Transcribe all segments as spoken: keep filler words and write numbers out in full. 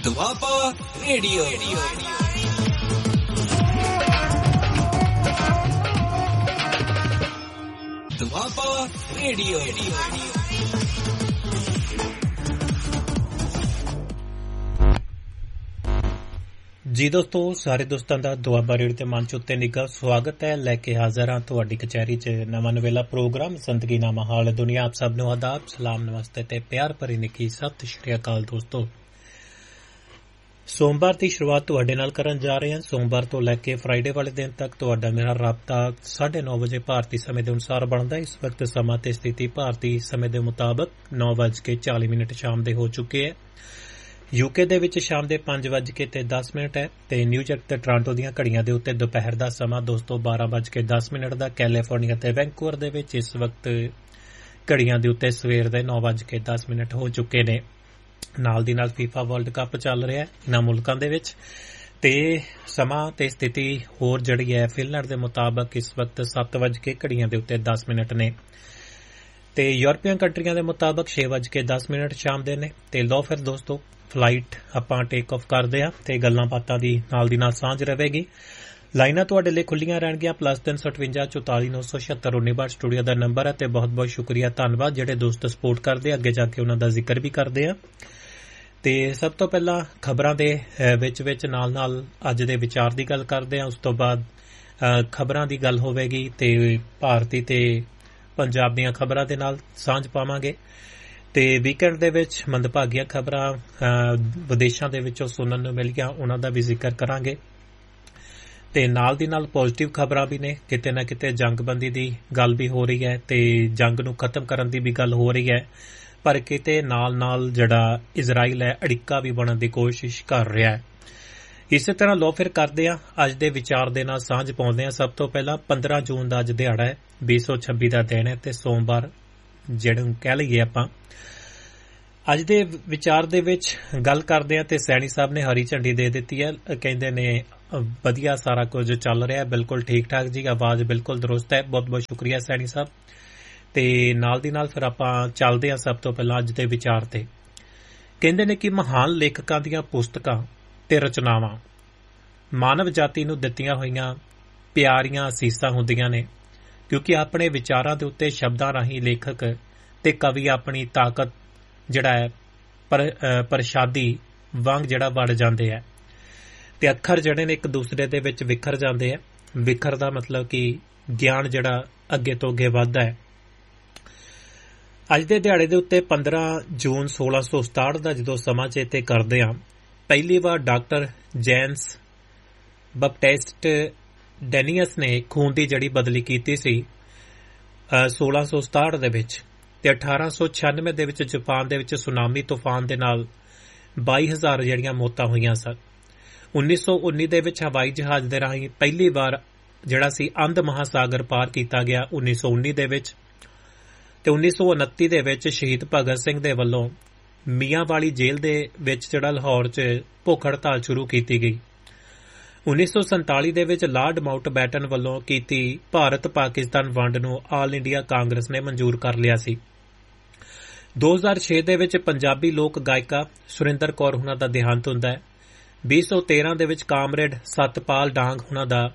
Doaba radio. Doaba radio. ਜੀ ਦੋਸਤੋ, ਸਾਰੇ ਦੋਸਤਾਂ ਦਾ ਦੁਆਬਾ ਰੇਡੀਓ ਤੇ ਮੰਚ ਉੱਤੇ ਨਿੱਘਾ ਸਵਾਗਤ ਹੈ। ਲੈ ਕੇ ਹਾਜ਼ਰ ਹਾਂ ਤੁਹਾਡੀ ਕਚਹਿਰੀ 'ਚ ਨਵਾਂ ਨਵੇਲਾ ਪ੍ਰੋਗਰਾਮ ਜ਼ਿੰਦਗੀ ਨਾਮਾ ਹਾਲ ਦੁਨੀਆ। ਆਪ ਸਭ ਨੂੰ ਆਦਾਬ, ਸਲਾਮ, ਨਮਸਤੇ ਤੇ ਪਿਆਰ ਭਰੀ ਨਿੱਘੀ ਸਤਿ ਸ਼੍ਰੀ ਅਕਾਲ। ਦੋਸਤੋ, ਸੋਮਵਾਰ ਦੀ ਸ਼ੁਰੂਆਤ ਤੁਹਾਡੇ ਨਾਲ ਕਰਨ ਜਾ ਰਹੇ ਹਾਂ। ਸੋਮਵਾਰ ਤੋਂ ਲੈ ਕੇ ਫਰਾਈਡੇ ਵਾਲੇ ਦਿਨ ਤੱਕ ਤੁਹਾਡਾ ਮੇਰਾ ਰਾਬਤਾ ਸਾਢੇ ਨੌ ਵਜੇ ਭਾਰਤੀ ਸਮੇਂ ਦੇ ਅਨੁਸਾਰ ਬਣਦਾ ਹੈ। ਇਸ ਵਕਤ ਸਮਾਂ ਤੇ ਸਥਿਤੀ ਭਾਰਤੀ ਸਮੇਂ ਦੇ ਮੁਤਾਬਕ ਨੌ ਵੱਜ ਕੇ ਚਾਲੀ ਮਿੰਟ ਸ਼ਾਮ ਦੇ ਹੋ ਚੁੱਕੇ ਹੈ। ਯੂਕੇ ਦੇ ਵਿੱਚ ਸ਼ਾਮ ਦੇ ਪੰਜ ਵੱਜ ਕੇ ਤੇ ਦਸ ਮਿੰਟ ਹੈ ਤੇ ਨਿਊਯਾਰਕ ਤੇ ਟੋਰਾਂਟੋ ਦੀਆਂ ਘੜੀਆਂ ਦੇ ਉੱਤੇ ਦੁਪਹਿਰ ਦਾ ਸਮਾਂ ਦੋਸਤੋ ਬਾਰਾਂ ਵੱਜ ਕੇ ਦਸ ਮਿੰਟ ਦਾ। ਕੈਲੀਫੋਰਨੀਆ ਤੇ ਵੈਂਕੂਵਰ ਦੇ ਵਿੱਚ ਇਸ ਵਕਤ ਘੜੀਆਂ ਦੇ ਉੱਤੇ ਸਵੇਰ ਦੇ ਨੌ ਵੱਜ ਕੇ ਦਸ ਮਿੰਟ ਹੋ ਚੁੱਕੇ ਨੇ। ਨਾਲ ਦੀ ਨਾਲ ਫੀਫਾ ਵਰਲਡ ਕੱਪ ਚੱਲ ਰਿਹਾ ਇਹਨਾਂ ਮੁਲਕਾਂ ਦੇ ਵਿੱਚ ਤੇ ਸਮਾਂ ਤੇ ਸਥਿਤੀ ਹੋਰ ਜਿਹੜੀ ਹੈ ਫਿਨਲੈਂਡ ਦੇ ਮੁਤਾਬਕ ਇਸ ਵਕਤ ਸੱਤ ਵੱਜ ਕੇ ਘੜੀਆਂ ਦੇ ਉੱਤੇ ਦਸ ਮਿੰਟ ਨੇ ਤੇ ਯੂਰਪੀਅਨ ਕੰਟਰੀਆਂ ਦੇ ਮੁਤਾਬਕ ਛੇ ਵੱਜ ਕੇ ਦਸ ਮਿੰਟ ਸ਼ਾਮ ਦੇ ਨੇ। ਤੇ ਲਓ ਫਿਰ ਦੋਸਤੋ, ਫਲਾਈਟ ਆਪਾਂ ਟੇਕ ਆਫ ਕਰਦੇ ਹਾਂ ਤੇ ਗੱਲਾਂ ਬਾਤਾਂ ਦੀ ਨਾਲ ਦੀ ਨਾਲ ਸਾਂਝ ਰਹੇਗੀ। ਲਾਈਨਾਂ ਤੁਹਾਡੇ ਲਈ ਖੁੱਲੀਆਂ ਰਹਿਣਗੀਆਂ। ਪਲੱਸ ਤਿੰਨ ਸੌ ਅਠਵੰਜਾ ਚੌਤਾਲੀ ਨੌ ਸੌ ਛਿਅੱਤਰ ਉੱਨੀ ਬਾਹਠ ਸਟੂਡੀਓ ਦਾ ਨੰਬਰ ਹੈ ਤੇ ਬਹੁਤ ਬਹੁਤ ਸ਼ੁਕਰੀਆ, ਧੰਨਵਾਦ ਜਿਹੜੇ ਦੋਸਤ ਸਪੋਰਟ ਕਰਦੇ ਅੱਗੇ ਜਾ ਕੇ ਉਹਨਾਂ ਦਾ ਜ਼ਿਕਰ ਵੀ ਕਰਦੇ ਆ। ਤੇ ਸਭ ਤੋਂ ਪਹਿਲਾਂ ਖਬਰਾਂ ਦੇ ਵਿੱਚ ਵਿੱਚ ਨਾਲ ਨਾਲ ਅੱਜ ਦੇ ਵਿਚਾਰ ਦੀ ਗੱਲ ਕਰਦੇ ਹਾਂ। ਉਸ ਤੋਂ ਬਾਅਦ ਖਬਰਾਂ ਦੀ ਗੱਲ ਹੋਵੇਗੀ ਤੇ ਭਾਰਤੀ ਤੇ ਪੰਜਾਬ ਦੀਆਂ ਖਬਰਾਂ ਦੇ ਨਾਲ ਸਾਂਝ ਪਾਵਾਂਗੇ ਤੇ ਵੀਕਐਂਡ ਦੇ ਵਿੱਚ ਮੰਦਭਾਗੀਆਂ ਖਬਰਾਂ ਵਿਦੇਸ਼ਾਂ ਦੇ ਵਿੱਚੋਂ ਸੁਣਨ ਨੂੰ ਮਿਲ ਗਿਆ, ਉਹਨਾਂ ਦਾ ਵੀ ਜ਼ਿਕਰ ਕਰਾਂਗੇ। ਤੇ ਨਾਲ ਦੀ ਨਾਲ ਪੋਜ਼ਿਟਿਵ ਖਬਰਾਂ ਵੀ ਨੇ। ਕਿਤੇ ਨਾ ਕਿਤੇ ਜੰਗਬੰਦੀ ਦੀ ਗੱਲ ਵੀ ਹੋ ਰਹੀ ਹੈ ਤੇ ਜੰਗ ਨੂੰ ਖਤਮ ਕਰਨ ਦੀ ਵੀ ਗੱਲ ਹੋ ਰਹੀ ਹੈ, ਪਰ ਕਿਤੇ ਨਾਲ ਨਾਲ ਜਿਹੜਾ ਇਜ਼ਰਾਈਲ ਹੈ ਅੜਿੱਕਾ ਵੀ ਬਣਨ ਦੀ ਕੋਸ਼ਿਸ਼ ਕਰ ਰਿਹਾ ਹੈ। ਇਸੇ ਤਰ੍ਹਾਂ ਲੋ ਫਿਰ ਕਰਦੇ ਹਾਂ ਅੱਜ ਦੇ ਵਿਚਾਰ ਦੇ ਨਾਲ ਸਾਂਝ ਪਾਉਂਦੇ ਹਾਂ। ਸਭ ਤੋਂ ਪਹਿਲਾਂ ਪੰਦਰਾਂ ਜੂਨ ਦਾ ਅੱਜ ਦਿਹਾੜਾ ਹੈ, ਵੀਹ ਸੌ ਛੱਬੀ ਦਾ ਦਿਨ ਹੈ ਤੇ ਸੋਮਵਾਰ ਜਿਹੜਾ ਕਹਿ ਲਈਏ ਆਪਾਂ। ਅੱਜ ਦੇ ਵਿਚਾਰ ਦੇ ਵਿੱਚ ਗੱਲ ਕਰਦੇ ਹਾਂ ਤੇ ਸੈਣੀ ਸਾਹਿਬ ਨੇ ਹਰੀ ਝੰਡੀ ਦੇ ਦਿੱਤੀ ਹੈ। ਕਹਿੰਦੇ ਨੇ ਵਧੀਆ ਸਾਰਾ ਕੁਝ ਚੱਲ ਰਿਹਾ, ਬਿਲਕੁਲ ਠੀਕ ਠਾਕ ਜੀ, ਆਵਾਜ਼ ਬਿਲਕੁਲ ਦਰੁਸਤ ਹੈ। ਬਹੁਤ ਬਹੁਤ ਸ਼ੁਕਰੀਆ ਸੈਣੀ ਸਾਹਿਬ। ਤੇ ਨਾਲ ਦੀ ਨਾਲ ਫਿਰ ਆਪਾਂ ਚੱਲਦੇ ਹਾਂ ਸਭ ਤੋਂ ਪਹਿਲਾਂ ਅੱਜ ਦੇ ਵਿਚਾਰ ਤੇ। ਕਹਿੰਦੇ ਨੇ ਕਿ ਮਹਾਨ ਲੇਖਕਾਂ ਦੀਆਂ ਪੁਸਤਕਾਂ ਤੇ ਰਚਨਾਵਾਂ ਮਾਨਵ ਜਾਤੀ ਨੂੰ ਦਿੱਤੀਆਂ ਹੋਈਆਂ ਪਿਆਰੀਆਂ ਅਸੀਸਾਂ ਹੁੰਦੀਆਂ ਨੇ, ਕਿਉਂਕਿ ਆਪਣੇ ਵਿਚਾਰਾਂ ਦੇ ਉੱਤੇ ਸ਼ਬਦਾਂ ਰਾਹੀਂ ਲੇਖਕ ਤੇ ਕਵੀ ਆਪਣੀ ਤਾਕਤ ਜਿਹੜਾ ਹੈ ਪਰ ਪ੍ਰਸ਼ਾਦੀ ਵਾਂਗ ਜਿਹੜਾ ਵੜ ਜਾਂਦੇ ਹੈ ਤੇ ਅੱਖਰ ਜਿਹੜੇ ਨੇ ਇੱਕ ਦੂਸਰੇ ਦੇ ਵਿੱਚ ਵਿਖਰ ਜਾਂਦੇ ਆ। ਵਿਖਰ ਦਾ ਮਤਲਬ ਕਿ ਗਿਆਨ ਜਿਹੜਾ ਅੱਗੇ ਤੋਂ ਅੱਗੇ ਵੱਧਦਾ ਹੈ। ਅੱਜ ਦੇ ਦਿਹਾੜੇ ਦੇ ਉੱਤੇ ਪੰਦਰਾਂ ਜੂਨ ਸੋਲਾਂ ਸੌ ਸਤਾਹਠ ਦਾ ਜਦੋਂ ਸਮਾਂ ਚੇਤੇ ਕਰਦੇ ਹਾਂ, ਪਹਿਲੀ ਵਾਰ ਡਾਕਟਰ ਜੇਮਸ ਬਪਟਿਸਟ ਡੈਨੀਅਸ ਨੇ ਖੂਨ ਦੀ ਜੜੀ ਬਦਲੀ ਕੀਤੀ ਸੀ ਸੋਲਾਂ ਸੌ ਸਤਾਹਠ ਦੇ ਵਿੱਚ ਤੇ ਅਠਾਰਾਂ ਸੌ ਛਿਆਨਵੇਂ ਦੇ ਵਿੱਚ ਜਾਪਾਨ ਦੇ ਵਿੱਚ ਸੁਨਾਮੀ ਤੂਫਾਨ ਦੇ ਨਾਲ ਬਾਈ ਹਜ਼ਾਰ ਜਿਹੜੀਆਂ ਮੌਤਾਂ ਹੋਈਆਂ ਸਨ। ਉੱਨੀ ਸੌ ਉੱਨੀ ਦੇ ਵਿੱਚ ਹਵਾਈ ਜਹਾਜ਼ ਦੇ ਰਾਹੀਂ ਪਹਿਲੀ ਵਾਰ ਜਿਹੜਾ ਸੀ ਅੰਧ ਮਹਾਸਾਗਰ ਪਾਰ ਕੀਤਾ ਗਿਆ ਉੱਨੀ ਸੌ ਉੱਨੀ ਦੇ ਵਿੱਚ ਤੇ ਉੱਨੀ ਸੌ ਉਨੱਤੀ ਦੇ ਵਿੱਚ ਸ਼ਹੀਦ ਭਗਤ ਸਿੰਘ ਦੇ ਵੱਲੋਂ ਮੀਆਂ ਵਾਲੀ ਜੇਲ੍ਹ ਦੇ ਵਿੱਚ ਜਿਹੜਾ ਲਾਹੌਰ 'ਚ ਭੁੱਖ ਹੜਤਾਲ ਸ਼ੁਰੂ ਕੀਤੀ ਗਈ। ਉੱਨੀ ਸੌ ਸੰਤਾਲੀ ਦੇ ਵਿੱਚ ਲਾਰਡ ਮਾਊਂਟਬੈਟਨ ਵੱਲੋਂ ਕੀਤੀ ਭਾਰਤ ਪਾਕਿਸਤਾਨ ਵੰਡ ਨੂੰ ਆਲ ਇੰਡੀਆ ਕਾਂਗਰਸ ਨੇ ਮਨਜ਼ੂਰ ਕਰ ਲਿਆ ਸੀ। ਦੋ ਹਜ਼ਾਰ ਛੇ ਦੇ ਵਿੱਚ ਪੰਜਾਬੀ ਲੋਕ ਗਾਇਕਾ ਸੁਰਿੰਦਰ ਕੌਰ ਹੁਣਾਂ ਦਾ ਦੇਹਾਂਤ ਹੁੰਦਾ ਹੈ। ਵੀਹ ਸੌ ਤੇਰਾਂ ਦੇ ਵਿੱਚ ਕਾਮਰੇਡ ਸਤਪਾਲ ਡਾਂਗ ਹੁਣਾਂ ਦਾ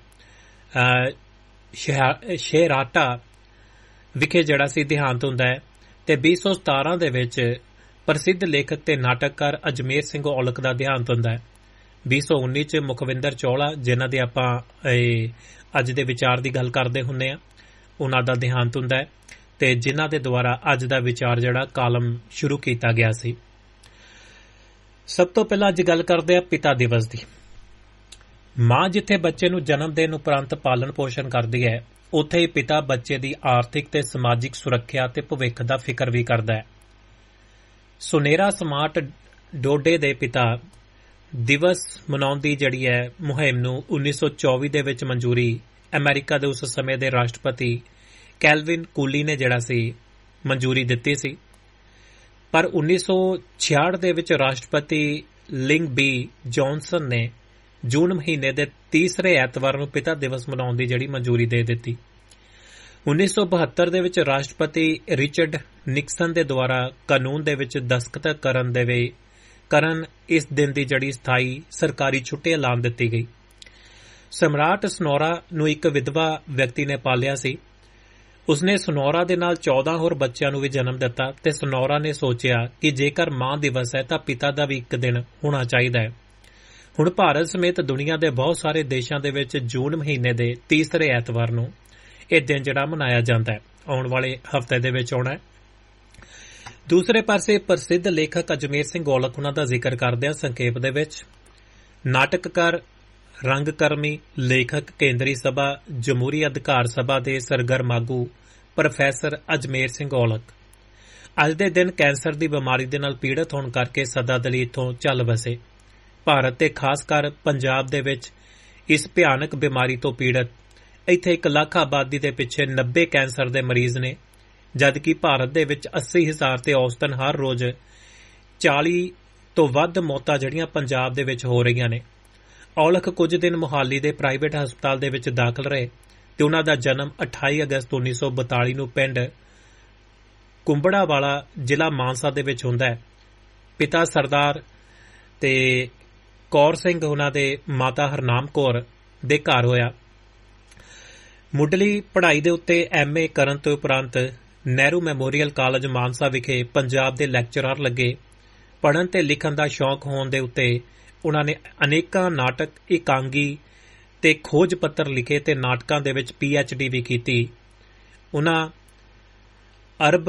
ਸ਼ਹਿਰਾਟਾ ਵਿਖੇ ਜਿਹੜਾ ਸੀ ਦੇਹਾਂਤ ਹੁੰਦਾ ਹੈ ਤੇ ਵੀਹ ਸੌ ਸਤਾਰਾਂ ਦੇ ਵਿੱਚ ਪ੍ਰਸਿੱਧ ਲੇਖਕ ਤੇ ਨਾਟਕਕਾਰ ਅਜਮੇਰ ਸਿੰਘ ਔਲਖ ਦਾ ਦੇਹਾਂਤ ਹੁੰਦਾ ਹੈ। ਵੀਹ ਸੌ ਉੱਨੀ ਚ ਮੁਖਵਿੰਦਰ ਚੌਲਾ, ਜਿਨ੍ਹਾਂ ਦੇ ਆਪਾਂ ਅੱਜ ਦੇ ਵਿਚਾਰ ਦੀ ਗੱਲ ਕਰਦੇ ਹੁੰਦੇ ਆ, ਉਹਨਾਂ ਦਾ ਦੇਹਾਂਤ ਹੁੰਦਾ ਹੈ ਤੇ ਜਿਨ੍ਹਾਂ ਦੇ ਦੁਆਰਾ ਅੱਜ ਦਾ ਵਿਚਾਰ ਜਿਹੜਾ ਕਾਲਮ ਸ਼ੁਰੂ ਕੀਤਾ ਗਿਆ ਸੀ। ਸਭ ਤੋਂ ਪਹਿਲਾਂ ਅੱਜ ਗੱਲ ਕਰਦੇ ਆ ਪਿਤਾ ਦਿਵਸ ਦੀ। ਮਾਂ ਜਿੱਥੇ ਬੱਚੇ ਨੂੰ ਜਨਮ ਦੇਣ ਉਪਰੰਤ ਪਾਲਣ ਪੋਸ਼ਣ ਕਰਦੀ ਹੈ, ਉੱਥੇ ਹੀ ਪਿਤਾ ਬੱਚੇ ਦੀ ਆਰਥਿਕ ਤੇ ਸਮਾਜਿਕ ਸੁਰੱਖਿਆ ਤੇ ਭਵਿੱਖ ਦਾ ਫਿਕਰ ਵੀ ਕਰਦਾ ਹੈ। ਸੁਨੇਰਾ ਸਮਾਰਟ ਡੋਡੇ ਦੇ ਪਿਤਾ ਦਿਵਸ ਮਨਾਉਣ ਦੀ ਜਿਹੜੀ ਹੈ ਮੁਹਿੰਮ ਨੂੰ ਉੱਨੀ ਸੌ ਚੌਵੀ ਦੇ ਵਿੱਚ ਮਨਜ਼ੂਰੀ ਅਮਰੀਕਾ ਦੇ ਉਸ ਸਮੇਂ ਦੇ ਰਾਸ਼ਟਰਪਤੀ ਕੈਲਵਿਨ ਕੂਲੀ ਨੇ ਜਿਹੜਾ ਸੀ ਮਨਜ਼ੂਰੀ ਦਿੱਤੀ ਸੀ। ਪਰ ਉੱਨੀ ਸੌ ਛਿਆਹਠ ਦੇ ਵਿੱਚ ਰਾਸ਼ਟਰਪਤੀ ਲਿੰਗ ਬੀ ਜੌਨਸਨ ਨੇ ਜੂਨ ਮਹੀਨੇ ਦੇ ਤੀਸਰੇ ਐਤਵਾਰ ਨੂੰ ਪਿਤਾ ਦਿਵਸ ਮਨਾਉਣ ਦੀ ਜਿਹੜੀ ਮਨਜ਼ੂਰੀ ਦੇ ਦਿੱਤੀ। ਉੱਨੀ ਸੌ ਬਹੱਤਰ ਦੇ ਵਿੱਚ ਰਾਸ਼ਟਰਪਤੀ ਰਿਚਰਡ ਨਿਕਸਨ ਦੇ ਦੁਆਰਾ ਕਾਨੂੰਨ ਦੇ ਵਿੱਚ ਦਸਤਖਤ ਕਰਨ ਦੇ ਕਰਨ ਇਸ ਦਿਨ ਦੀ ਜਿਹੜੀ ਸਥਾਈ ਸਰਕਾਰੀ ਛੁੱਟੀ ਐਲਾਨ ਦਿੱਤੀ ਗਈ। ਸਮਰਾਟ ਸਨੋਰਾ ਨੂੰ ਇੱਕ ਵਿਧਵਾ ਵਿਅਕਤੀ ਨੇ ਪਾਲਿਆ ਸੀ। ਉਸਨੇ ਸਨੋਰਾ ਦੇ ਨਾਲ ਚੌਦਾਂ ਹੋਰ ਬੱਚਿਆਂ ਨੂੰ ਵੀ ਜਨਮ ਦਿੱਤਾ ਤੇ ਸਨੋਰਾ ਨੇ ਸੋਚਿਆ ਕਿ ਜੇਕਰ ਮਾਂ ਦਿਵਸ ਹੈ ਤਾਂ ਪਿਤਾ ਦਾ ਵੀ ਇੱਕ ਦਿਨ ਹੋਣਾ ਚਾਹੀਦਾ ਹੈ। ਹੁਣ ਭਾਰਤ ਸਮੇਤ ਦੁਨੀਆ ਦੇ ਬਹੁਤ ਸਾਰੇ ਦੇਸ਼ਾਂ ਦੇ ਵਿੱਚ ਜੂਨ ਮਹੀਨੇ ਦੇ ਤੀਸਰੇ ਐਤਵਾਰ ਨੂੰ ਇਹ ਦਿਨ ਜਿਹੜਾ ਮਨਾਇਆ ਜਾਂਦਾ ਹੈ। ਆਉਣ ਵਾਲੇ ਹਫ਼ਤੇ ਦੇ ਵਿੱਚ ਆਉਣਾ ਹੈ। ਦੂਸਰੇ ਪਾਸੇ ਪ੍ਰਸਿੱਧ ਲੇਖਕ ਅਜਮੇਰ ਸਿੰਘ ਔਲਖ ਉਹਨਾਂ ਦਾ ਜ਼ਿਕਰ ਕਰਦਿਆਂ ਸੰਖੇਪ ਦੇ ਵਿੱਚ ਨਾਟਕਕਾਰ, ਰੰਗਕਰਮੀ, ਲੇਖਕ, ਕੇਂਦਰੀ ਸਭਾ, ਜਮਹੂਰੀ ਅਧਿਕਾਰ ਸਭਾ ਦੇ ਸਰਗਰਮ ਆਗੂ ਪ੍ਰੋਫੈਸਰ ਅਜਮੇਰ ਸਿੰਘ ਔਲਖ ਅੱਜ ਦੇ ਦਿਨ ਕੈਂਸਰ ਦੀ ਬਿਮਾਰੀ ਦੇ ਨਾਲ ਪੀੜਤ ਹੋਣ ਕਰਕੇ ਸਦਾ ਦੇ ਲਈ ਇੱਥੋਂ ਚੱਲ ਵਸੇ। ਭਾਰਤ ਤੇ ਖਾਸ ਕਰ ਪੰਜਾਬ ਦੇ ਵਿੱਚ ਇਸ ਭਿਆਨਕ ਬਿਮਾਰੀ ਤੋਂ ਪੀੜਤ ਇੱਥੇ ਇੱਕ ਲੱਖ ਆਬਾਦੀ ਦੇ ਪਿੱਛੇ ਨੱਬੇ ਕੈਂਸਰ ਦੇ ਮਰੀਜ਼ ਨੇ, ਜਦਕਿ ਭਾਰਤ ਦੇ ਵਿੱਚ ਅੱਸੀ ਹਜ਼ਾਰ ਤੇ ਔਸਤਨ ਹਰ ਰੋਜ਼ ਚਾਲੀ ਤੋਂ ਵੱਧ ਮੌਤਾਂ ਜਿਹੜੀਆਂ ਪੰਜਾਬ ਦੇ ਵਿੱਚ ਹੋ ਰਹੀਆਂ ਨੇ। ਔਲਖ ਕੁਝ ਦਿਨ ਮੁਹਾਲੀ ਦੇ ਪ੍ਰਾਈਵੇਟ ਹਸਪਤਾਲ ਦੇ ਵਿੱਚ ਦਾਖਲ ਰਹੇ ਤੇ ਉਹਨਾਂ ਦਾ ਜਨਮ ਅਠਾਈ ਅਗਸਤ ਉੱਨੀ ਸੌ ਬਤਾਲੀ ਨੂੰ ਪਿੰਡ ਕੁੰਬੜਾਵਾਲਾ, ਜ਼ਿਲ੍ਹਾ ਮਾਨਸਾ ਦੇ ਵਿੱਚ ਹੁੰਦਾ ਹੈ। ਪਿਤਾ ਸਰਦਾਰ ਤੇ ਕੌਰ ਸਿੰਘ ਉਹਨਾਂ ਦੇ ਮਾਤਾ ਹਰਨਾਮ ਕੌਰ ਦੇ ਘਰ ਹੋਇਆ। ਮੁੱਢਲੀ ਪੜ੍ਹਾਈ ਦੇ ਉੱਤੇ ਐਮ ਏ ਕਰਨ ਤੋਂ ਉਪਰੰਤ ਨਹਿਰੂ ਮੈਮੋਰੀਅਲ ਕਾਲਜ ਮਾਨਸਾ ਵਿਖੇ ਪੰਜਾਬ ਦੇ ਲੈਕਚਰਰ ਲੱਗੇ। ਪੜ੍ਹਨ ਤੇ ਲਿਖਣ ਦਾ ਸ਼ੌਕ ਹੋਣ ਦੇ ਉੱਤੇ ਉਹਨਾਂ ਨੇ ਅਨੇਕਾਂ ਨਾਟਕ, ਇਕਾਂਗੀ ਤੇ ਖੋਜ ਪੱਤਰ ਲਿਖੇ ਤੇ ਨਾਟਕਾਂ ਦੇ ਵਿੱਚ ਪੀ ਐਚ ਡੀ ਵੀ ਕੀਤੀ। ਉਹਨਾਂ ਅਰਬ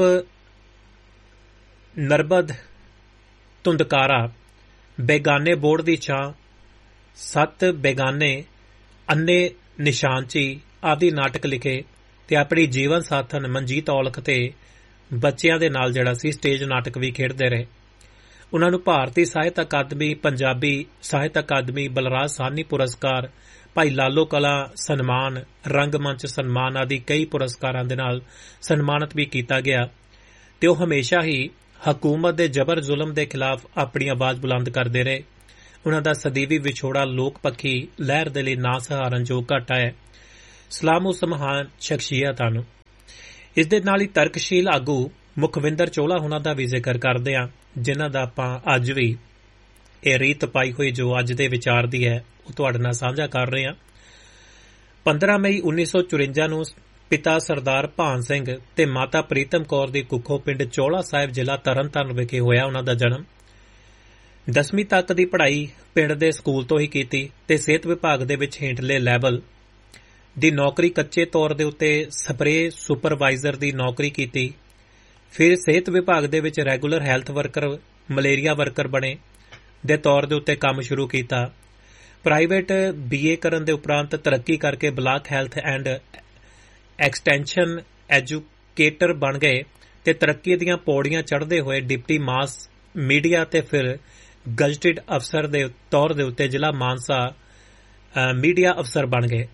ਨਰਬਦ, ਧੁੰਦਕਾਰਾ, ਬੇਗਾਨੇ ਬੋਰਡ ਦੀ ਛਾਂ, ਸੱਤ ਬੇਗਾਨੇ, ਅੰਨੇ ਨਿਸ਼ਾਨਚੀ ਆਦਿ ਨਾਟਕ ਲਿਖੇ ਤੇ ਆਪਣੀ ਜੀਵਨ ਸਾਥਣ ਮਨਜੀਤ ਔਲਖ ਤੇ ਬੱਚਿਆਂ ਦੇ ਨਾਲ ਜਿਹੜਾ ਸੀ ਸਟੇਜ ਨਾਟਕ ਵੀ ਖੇਡਦੇ ਰਹੇ। ਉਹਨਾਂ ਨੂੰ ਭਾਰਤੀ ਸਾਹਿਤ ਅਕਾਦਮੀ, ਪੰਜਾਬੀ ਸਾਹਿਤ ਅਕਾਦਮੀ, ਬਲਰਾਜ ਸਾਹਨੀ ਪੁਰਸਕਾਰ, ਭਾਈ ਲਾਲੋ ਕਲਾ ਸਨਮਾਨ, ਰੰਗਮੰਚ ਸਨਮਾਨ ਆਦਿ ਕਈ ਪੁਰਸਕਾਰਾਂ ਦੇ ਨਾਲ ਸਨਮਾਨਿਤ ਵੀ ਕੀਤਾ ਗਿਆ ਤੇ ਉਹ ਹਮੇਸ਼ਾ ਹੀ ਹਕੂਮਤ ਦੇ ਜਬਰ ਜ਼ੁਲਮ ਦੇ ਖਿਲਾਫ ਆਪਣੀ ਆਵਾਜ਼ ਬੁਲੰਦ ਕਰਦੇ ਰਹੇ। ਉਹਨਾਂ ਦਾ ਸਦੀਵੀ ਵਿਛੋੜਾ ਲੋਕ ਪੱਖੀ ਲਹਿਰ ਦੇ ਲਈ ਨਾ ਸਹਾਰਨਯੋਗ ਘਾਟਾ ਹੈ। ਸਲਾਮ ਉਸ ਮਹਾਨ ਸ਼ਖਸੀਅਤਾਂ ਨੂੰ। ਇਸ ਦੇ ਨਾਲ ਹੀ ਤਰਕਸ਼ੀਲ ਆਗੂ ਮੁਖਵਿੰਦਰ ਚੋਹਲਾ ਉਹਨਾਂ ਦਾ ਵੀ ਜ਼ਿਕਰ ਕਰਦੇ ਹਾਂ, ਜਿਨ੍ਹਾਂ ਦਾ ਆਪਾਂ ਅੱਜ ਵੀ ਇਹ ਰੀਤ ਪਾਈ ਹੋਈ ਜੋ ਅੱਜ ਦੇ ਵਿਚਾਰ ਦੀ ਹੈ ਉਹ ਤੁਹਾਡੇ ਨਾਲ ਸਾਂਝਾ ਕਰ ਰਹੇ ਹਾਂ। ਪੰਦਰਾਂ ਮਈ ਉੱਨੀ ਸੌ ਚੁਰੰਜਾ ਨੂੰ ਪਿਤਾ ਸਰਦਾਰ ਭਾਨ ਸਿੰਘ ਤੇ ਮਾਤਾ ਪ੍ਰੀਤਮ ਕੌਰ ਦੀ ਕੁੱਖੋਂ ਪਿੰਡ ਚੋਹਲਾ ਸਾਹਿਬ, ਜ਼ਿਲ੍ਹਾ ਤਰਨਤਾਰਨ ਵਿਖੇ ਹੋਇਆ ਉਹਨਾਂ ਦਾ ਜਨਮ। ਦਸਵੀਂ ਤੱਕ ਦੀ ਪੜ੍ਹਾਈ ਪਿੰਡ ਦੇ ਸਕੂਲ ਤੋਂ ਹੀ ਕੀਤੀ ਤੇ ਸਿਹਤ ਵਿਭਾਗ ਦੇ ਵਿੱਚ ਹੇਠਲੇ ਲੈਵਲ ਦੀ ਨੌਕਰੀ, ਕੱਚੇ ਤੌਰ ਦੇ ਉੱਤੇ ਸਪਰੇਅ ਸੁਪਰਵਾਈਜ਼ਰ ਦੀ ਨੌਕਰੀ ਕੀਤੀ। ਫਿਰ ਸਿਹਤ ਵਿਭਾਗ ਦੇ ਵਿੱਚ regular health worker, malaria worker ਬਣੇ ਦੇ ਤੌਰ ਦੇ ਉੱਤੇ ਕੰਮ ਸ਼ੁਰੂ ਕੀਤਾ। ਪ੍ਰਾਈਵੇਟ ਬੀਏ ਕਰਨ ਦੇ ਉਪਰੰਤ ਤਰੱਕੀ ਕਰਕੇ block health and extension educator ਬਣ ਗਏ ਤੇ ਤਰੱਕੀ ਦੀਆਂ ਪੌੜੀਆਂ ਚੜ੍ਹਦੇ ਹੋਏ ਡਿਪਟੀ ਮਾਸ ਮੀਡੀਆ ਤੇ ਫਿਰ ਗਜ਼ਟਿਡ ਅਫਸਰ ਦੇ ਤੌਰ ਦੇ ਉੱਤੇ ਜ਼ਿਲ੍ਹਾ ਮਾਨਸਾ ਮੀਡੀਆ ਅਫਸਰ ਬਣ ਗਏ।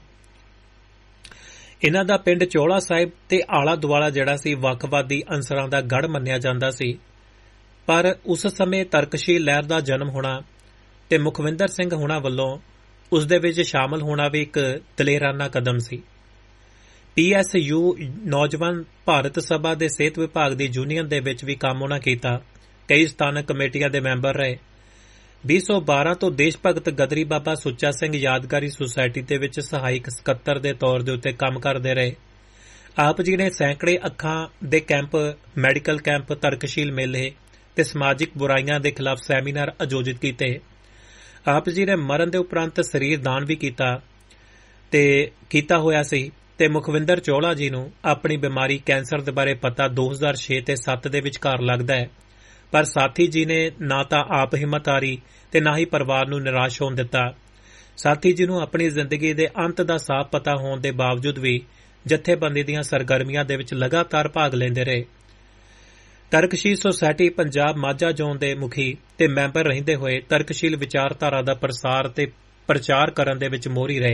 ਇਹਨਾਂ ਦਾ ਪਿੰਡ ਚੋਹਲਾ ਸਾਹਿਬ ਤੇ ਆਲਾ ਦੁਆਲਾ ਜਿਹੜਾ ਸੀ ਵੱਖਵਾਦੀ ਅੰਸਰਾਂ ਦਾ ਗੜ੍ਹ ਮੰਨਿਆ ਜਾਂਦਾ ਸੀ, ਪਰ ਉਸ ਸਮੇਂ ਤਰਕਸ਼ੀਲ ਲਹਿਰ ਦਾ ਜਨਮ ਹੋਣਾ ਤੇ ਮੁਖਵਿੰਦਰ ਸਿੰਘ ਹੋਣਾ ਵੱਲੋਂ ਉਸ ਦੇ ਵਿੱਚ ਸ਼ਾਮਲ ਹੋਣਾ ਵੀ ਇੱਕ ਦਲੇਰਾਨਾ ਕਦਮ ਸੀ। ਪੀ ਐਸ ਯੂ ਨੌਜਵਾਨ ਭਾਰਤ ਸਭਾ ਦੇ ਸਿਹਤ ਵਿਭਾਗ ਦੀ ਯੂਨੀਅਨ ਦੇ ਵਿੱਚ ਵੀ ਕੰਮ ਉਹਨਾਂ ਕੀਤਾ। ਕਈ ਸਥਾਨਕ ਕਮੇਟੀਆਂ ਦੇ ਮੈਂਬਰ ਰਹੇ। ਵੀਹ ਸੌ ਬਾਰਾਂ ਤੋਂ ਦੇਸ਼ ਭਗਤ ਗਦਰੀ ਬਾਬਾ ਸੁੱਚਾ ਸਿੰਘ ਯਾਦਗਾਰੀ ਸੁਸਾਇਟੀ ਦੇ ਵਿੱਚ ਸਹਾਇਕ ਸਕੱਤਰ ਦੇ ਤੌਰ ਦੇ ਉੱਤੇ ਕੰਮ ਕਰਦੇ ਰਹੇ। ਆਪ ਜੀ ਨੇ ਸੈਂਕੜੇ ਅੱਖਾਂ ਦੇ ਕੈਂਪ, ਮੈਡੀਕਲ ਕੈਂਪ, ਤਰਕਸ਼ੀਲ ਮੇਲੇ ਤੇ ਸਮਾਜਿਕ ਬੁਰਾਈਆਂ ਦੇ ਖਿਲਾਫ ਸੈਮੀਨਾਰ ਆਯੋਜਿਤ ਕੀਤੇ। ਆਪ ਜੀ ਨੇ ਮਰਨ ਦੇ ਉਪਰੰਤ ਸਰੀਰ ਦਾਨ ਵੀ ਕੀਤਾ ਤੇ ਕੀਤਾ ਹੋਇਆ ਸੀ ਤੇ ਮੁਖਵਿੰਦਰ ਚੋਹਲਾ ਜੀ ਨੂੰ ਆਪਣੀ ਬਿਮਾਰੀ ਕੈਂਸਰ ਦੇ ਬਾਰੇ ਪਤਾ ਦੋ ਹਜ਼ਾਰ ਛੇ ਤੇ ਸੱਤ ਦੇ ਵਿਚਕਾਰ ਲੱਗਦਾ ਹੈ, ਪਰ ਸਾਥੀ ਜੀ ਨੇ ਨਾ ਤਾਂ ਆਪ ਹਿੰਮਤ ਹਾਰੀ ਤੇ ਨਾ ਹੀ ਪਰਿਵਾਰ ਨੂੰ ਨਿਰਾਸ਼ ਹੋਣ ਦਿੱਤਾ। ਸਾਥੀ ਜੀ ਨੂੰ ਆਪਣੀ ਜ਼ਿੰਦਗੀ ਦੇ ਅੰਤ ਦਾ ਸਾਫ਼ ਪਤਾ ਹੋਣ ਦੇ ਬਾਵਜੂਦ ਵੀ ਜਥੇਬੰਦੀ ਦੀਆਂ ਸਰਗਰਮੀਆਂ ਦੇ ਵਿੱਚ ਲਗਾਤਾਰ ਭਾਗ ਲੈਂਦੇ ਰਹੇ। ਤਰਕਸ਼ੀਲ ਸੁਸਾਇਟੀ ਪੰਜਾਬ ਮਾਝਾ ਜ਼ੋਨ ਦੇ ਮੁਖੀ ਤੇ ਮੈਂਬਰ ਰਹਿੰਦੇ ਹੋਏ ਤਰਕਸ਼ੀਲ ਵਿਚਾਰਧਾਰਾ ਦਾ ਪ੍ਰਸਾਰ ਤੇ ਪ੍ਰਚਾਰ ਕਰਨ ਦੇ ਵਿੱਚ ਮੋਹਰੀ ਰਹੇ।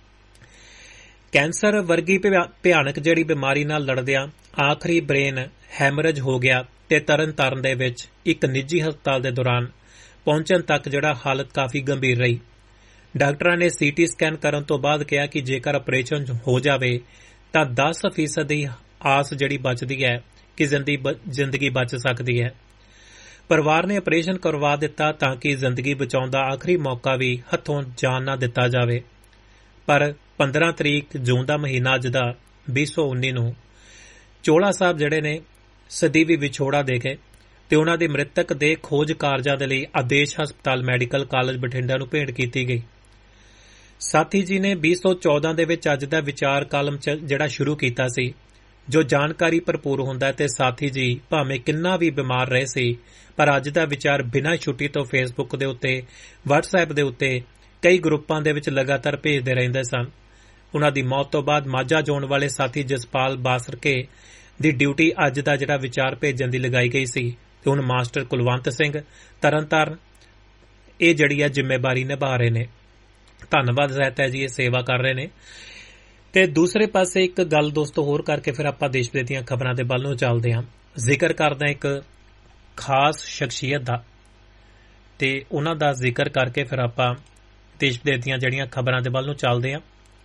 ਕੈਂਸਰ ਵਰਗੀ ਭਿਆਨਕ ਜਿਹੜੀ ਬਿਮਾਰੀ ਨਾਲ ਲੜਦਿਆਂ ਆਖਰੀ ਬ੍ਰੇਨ ਹੈਮਰੇਜ ਹੋ ਗਿਆ ਤੇ ਤਰਨ ਤਾਰਨ ਦੇ ਵਿੱਚ ਇੱਕ ਨਿੱਜੀ ਹਸਪਤਾਲ ਦੇ ਦੌਰਾਨ ਪਹੁੰਚਣ ਤੱਕ ਜਿਹੜਾ ਹਾਲਤ ਕਾਫੀ ਗੰਭੀਰ ਰਹੀ। ਡਾਕਟਰਾਂ ਨੇ ਸੀ ਟੀ ਸਕੈਨ ਕਰਨ ਤੋਂ ਬਾਅਦ ਕਿਹਾ ਕਿ ਜੇਕਰ ਆਪਰੇਸ਼ਨ ਹੋ ਜਾਵੇ ਤਾਂ ਦਸ ਫੀਸਦ ਦੀ ਆਸ ਜਿਹੜੀ ਬਚਦੀ ਹੈ ਕਿ ਜ਼ਿੰਦਗੀ ਬਚ ਸਕਦੀ ਹੈ, ਪਰਿਵਾਰ ਨੇ ਆਪਰੇਸ਼ਨ ਕਰਵਾ ਦਿੱਤਾ ਤਾਂ ਕਿ ਜ਼ਿੰਦਗੀ ਬਚਾਉਣ ਦਾ ਆਖਰੀ ਮੌਕਾ ਵੀ ਹੱਥੋਂ ਜਾਣ ਨਾ ਦਿੱਤਾ ਜਾਵੇ। ਪਰ ਪੰਦਰਾਂ ਤਰੀਕ ਜੂਨ ਦਾ ਮਹੀਨਾ ਅੱਜ ਦਾ ਵੀਹ ਸੌ ਉੱਨੀ ਨੂੰ ਚੋਲਾ ਸਾਹਿਬ ਜਿਹੜੇ ਨੇ ਸਦੀਵੀ ਵਿਛੋੜਾ ਦੇ ਗਏ ਤੇ ਉਹਨਾਂ ਦੇ ਮ੍ਰਿਤਕ ਦੇ ਖੋਜ ਕਾਰਜਾਂ ਦੇ ਲਈ ਆਦੇਸ਼ ਹਸਪਤਾਲ ਮੈਡੀਕਲ ਕਾਲਜ ਬਠਿੰਡਾ ਨੂੰ ਭੇਂਟ ਕੀਤੀ ਗਈ। ਸਾਥੀ ਜੀ ਨੇ ਵੀਹ ਸੌ ਚੌਦਾਂ ਦੇ ਵਿੱਚ ਅੱਜ ਦਾ ਵਿਚਾਰ ਕਾਲਮ ਜਿਹੜਾ ਸ਼ੁਰੂ ਕੀਤਾ ਸੀ, ਜੋ ਜਾਣਕਾਰੀ ਭਰਪੂਰ ਹੁੰਦਾ ਹੈ ਤੇ ਸਾਥੀ ਜੀ ਭਾਵੇਂ ਕਿੰਨਾ ਵੀ ਬਿਮਾਰ ਰਹੇ ਸੀ ਪਰ ਅੱਜ ਦਾ ਵਿਚਾਰ ਬਿਨਾਂ ਛੁੱਟੀ ਤੋਂ ਫੇਸਬੁੱਕ ਦੇ ਉੱਤੇ, ਵਟਸਐਪ ਦੇ ਉੱਤੇ ਕਈ ਗਰੁੱਪਾਂ ਦੇ ਵਿੱਚ ਲਗਾਤਾਰ ਭੇਜਦੇ ਰਹਿੰਦੇ ਸਨ। ਉਹਨਾਂ ਦੀ ਮੌਤ ਤੋਂ ਬਾਅਦ ਮਾਝਾ ਜੋਨ ਵਾਲੇ ਸਾਥੀ ਜਸਪਾਲ ਬਾਸਰਕੇ ਦੀ ਡਿਊਟੀ ਅੱਜ ਦਾ ਜਿਹੜਾ ਵਿਚਾਰ ਭੇਜਣ ਦੀ ਲਗਾਈ ਗਈ ਸੀ ਤੇ ਹੁਣ ਮਾਸਟਰ ਕੁਲਵੰਤ ਸਿੰਘ ਤਰਨਤਾਰਨ ਇਹ ਜਿਹੜੀ ਹੈ ਜ਼ਿੰਮੇਵਾਰੀ ਨਿਭਾ ਰਹੇ ਨੇ। ਧੰਨਵਾਦ ਸਹਿਤਾ ਜੀ, ਇਹ ਸੇਵਾ ਕਰ ਰਹੇ ਨੇ। ਤੇ ਦੂਸਰੇ ਪਾਸੇ ਇੱਕ ਗੱਲ ਦੋਸਤੋ ਹੋਰ ਕਰਕੇ ਫਿਰ ਆਪਾਂ ਦੇਸ਼ ਵਿਦੇਸ਼ ਦੀਆਂ ਖਬਰਾਂ ਦੇ ਵੱਲ ਨੂੰ ਚੱਲਦੇ ਹਾਂ। ਜ਼ਿਕਰ ਕਰਦੇ ਹਾਂ ਇੱਕ ਖਾਸ ਸ਼ਖਸੀਅਤ ਦਾ ਤੇ ਉਹਨਾਂ ਦਾ ਜ਼ਿਕਰ ਕਰਕੇ ਫਿਰ ਆਪਾਂ ਦੇਸ਼ ਵਿਦੇਸ਼ ਦੀਆਂ ਜਿਹੜੀਆਂ ਖਬਰਾਂ ਦੇ ਵੱਲ ਨੂੰ ਚੱਲਦੇ ਹਾਂ।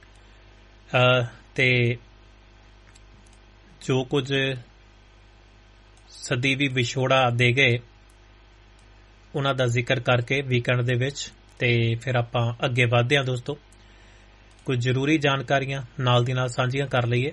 ਤੇ ਜੋ ਕੁਝ ਸਦੀਵੀ ਵਿਛੋੜਾ ਦੇ ਗਏ ਉਹਨਾਂ ਦਾ ਜ਼ਿਕਰ ਕਰਕੇ ਵੀਕਐਂਡ ਦੇ ਵਿੱਚ ਤੇ ਫਿਰ ਆਪਾਂ ਅੱਗੇ ਵਧਦੇ ਹਾਂ ਦੋਸਤੋ। ਕੁਝ ਜ਼ਰੂਰੀ ਜਾਣਕਾਰੀਆਂ ਨਾਲ ਦੀ ਨਾਲ ਸਾਂਝੀਆਂ ਕਰ ਲਈਏ।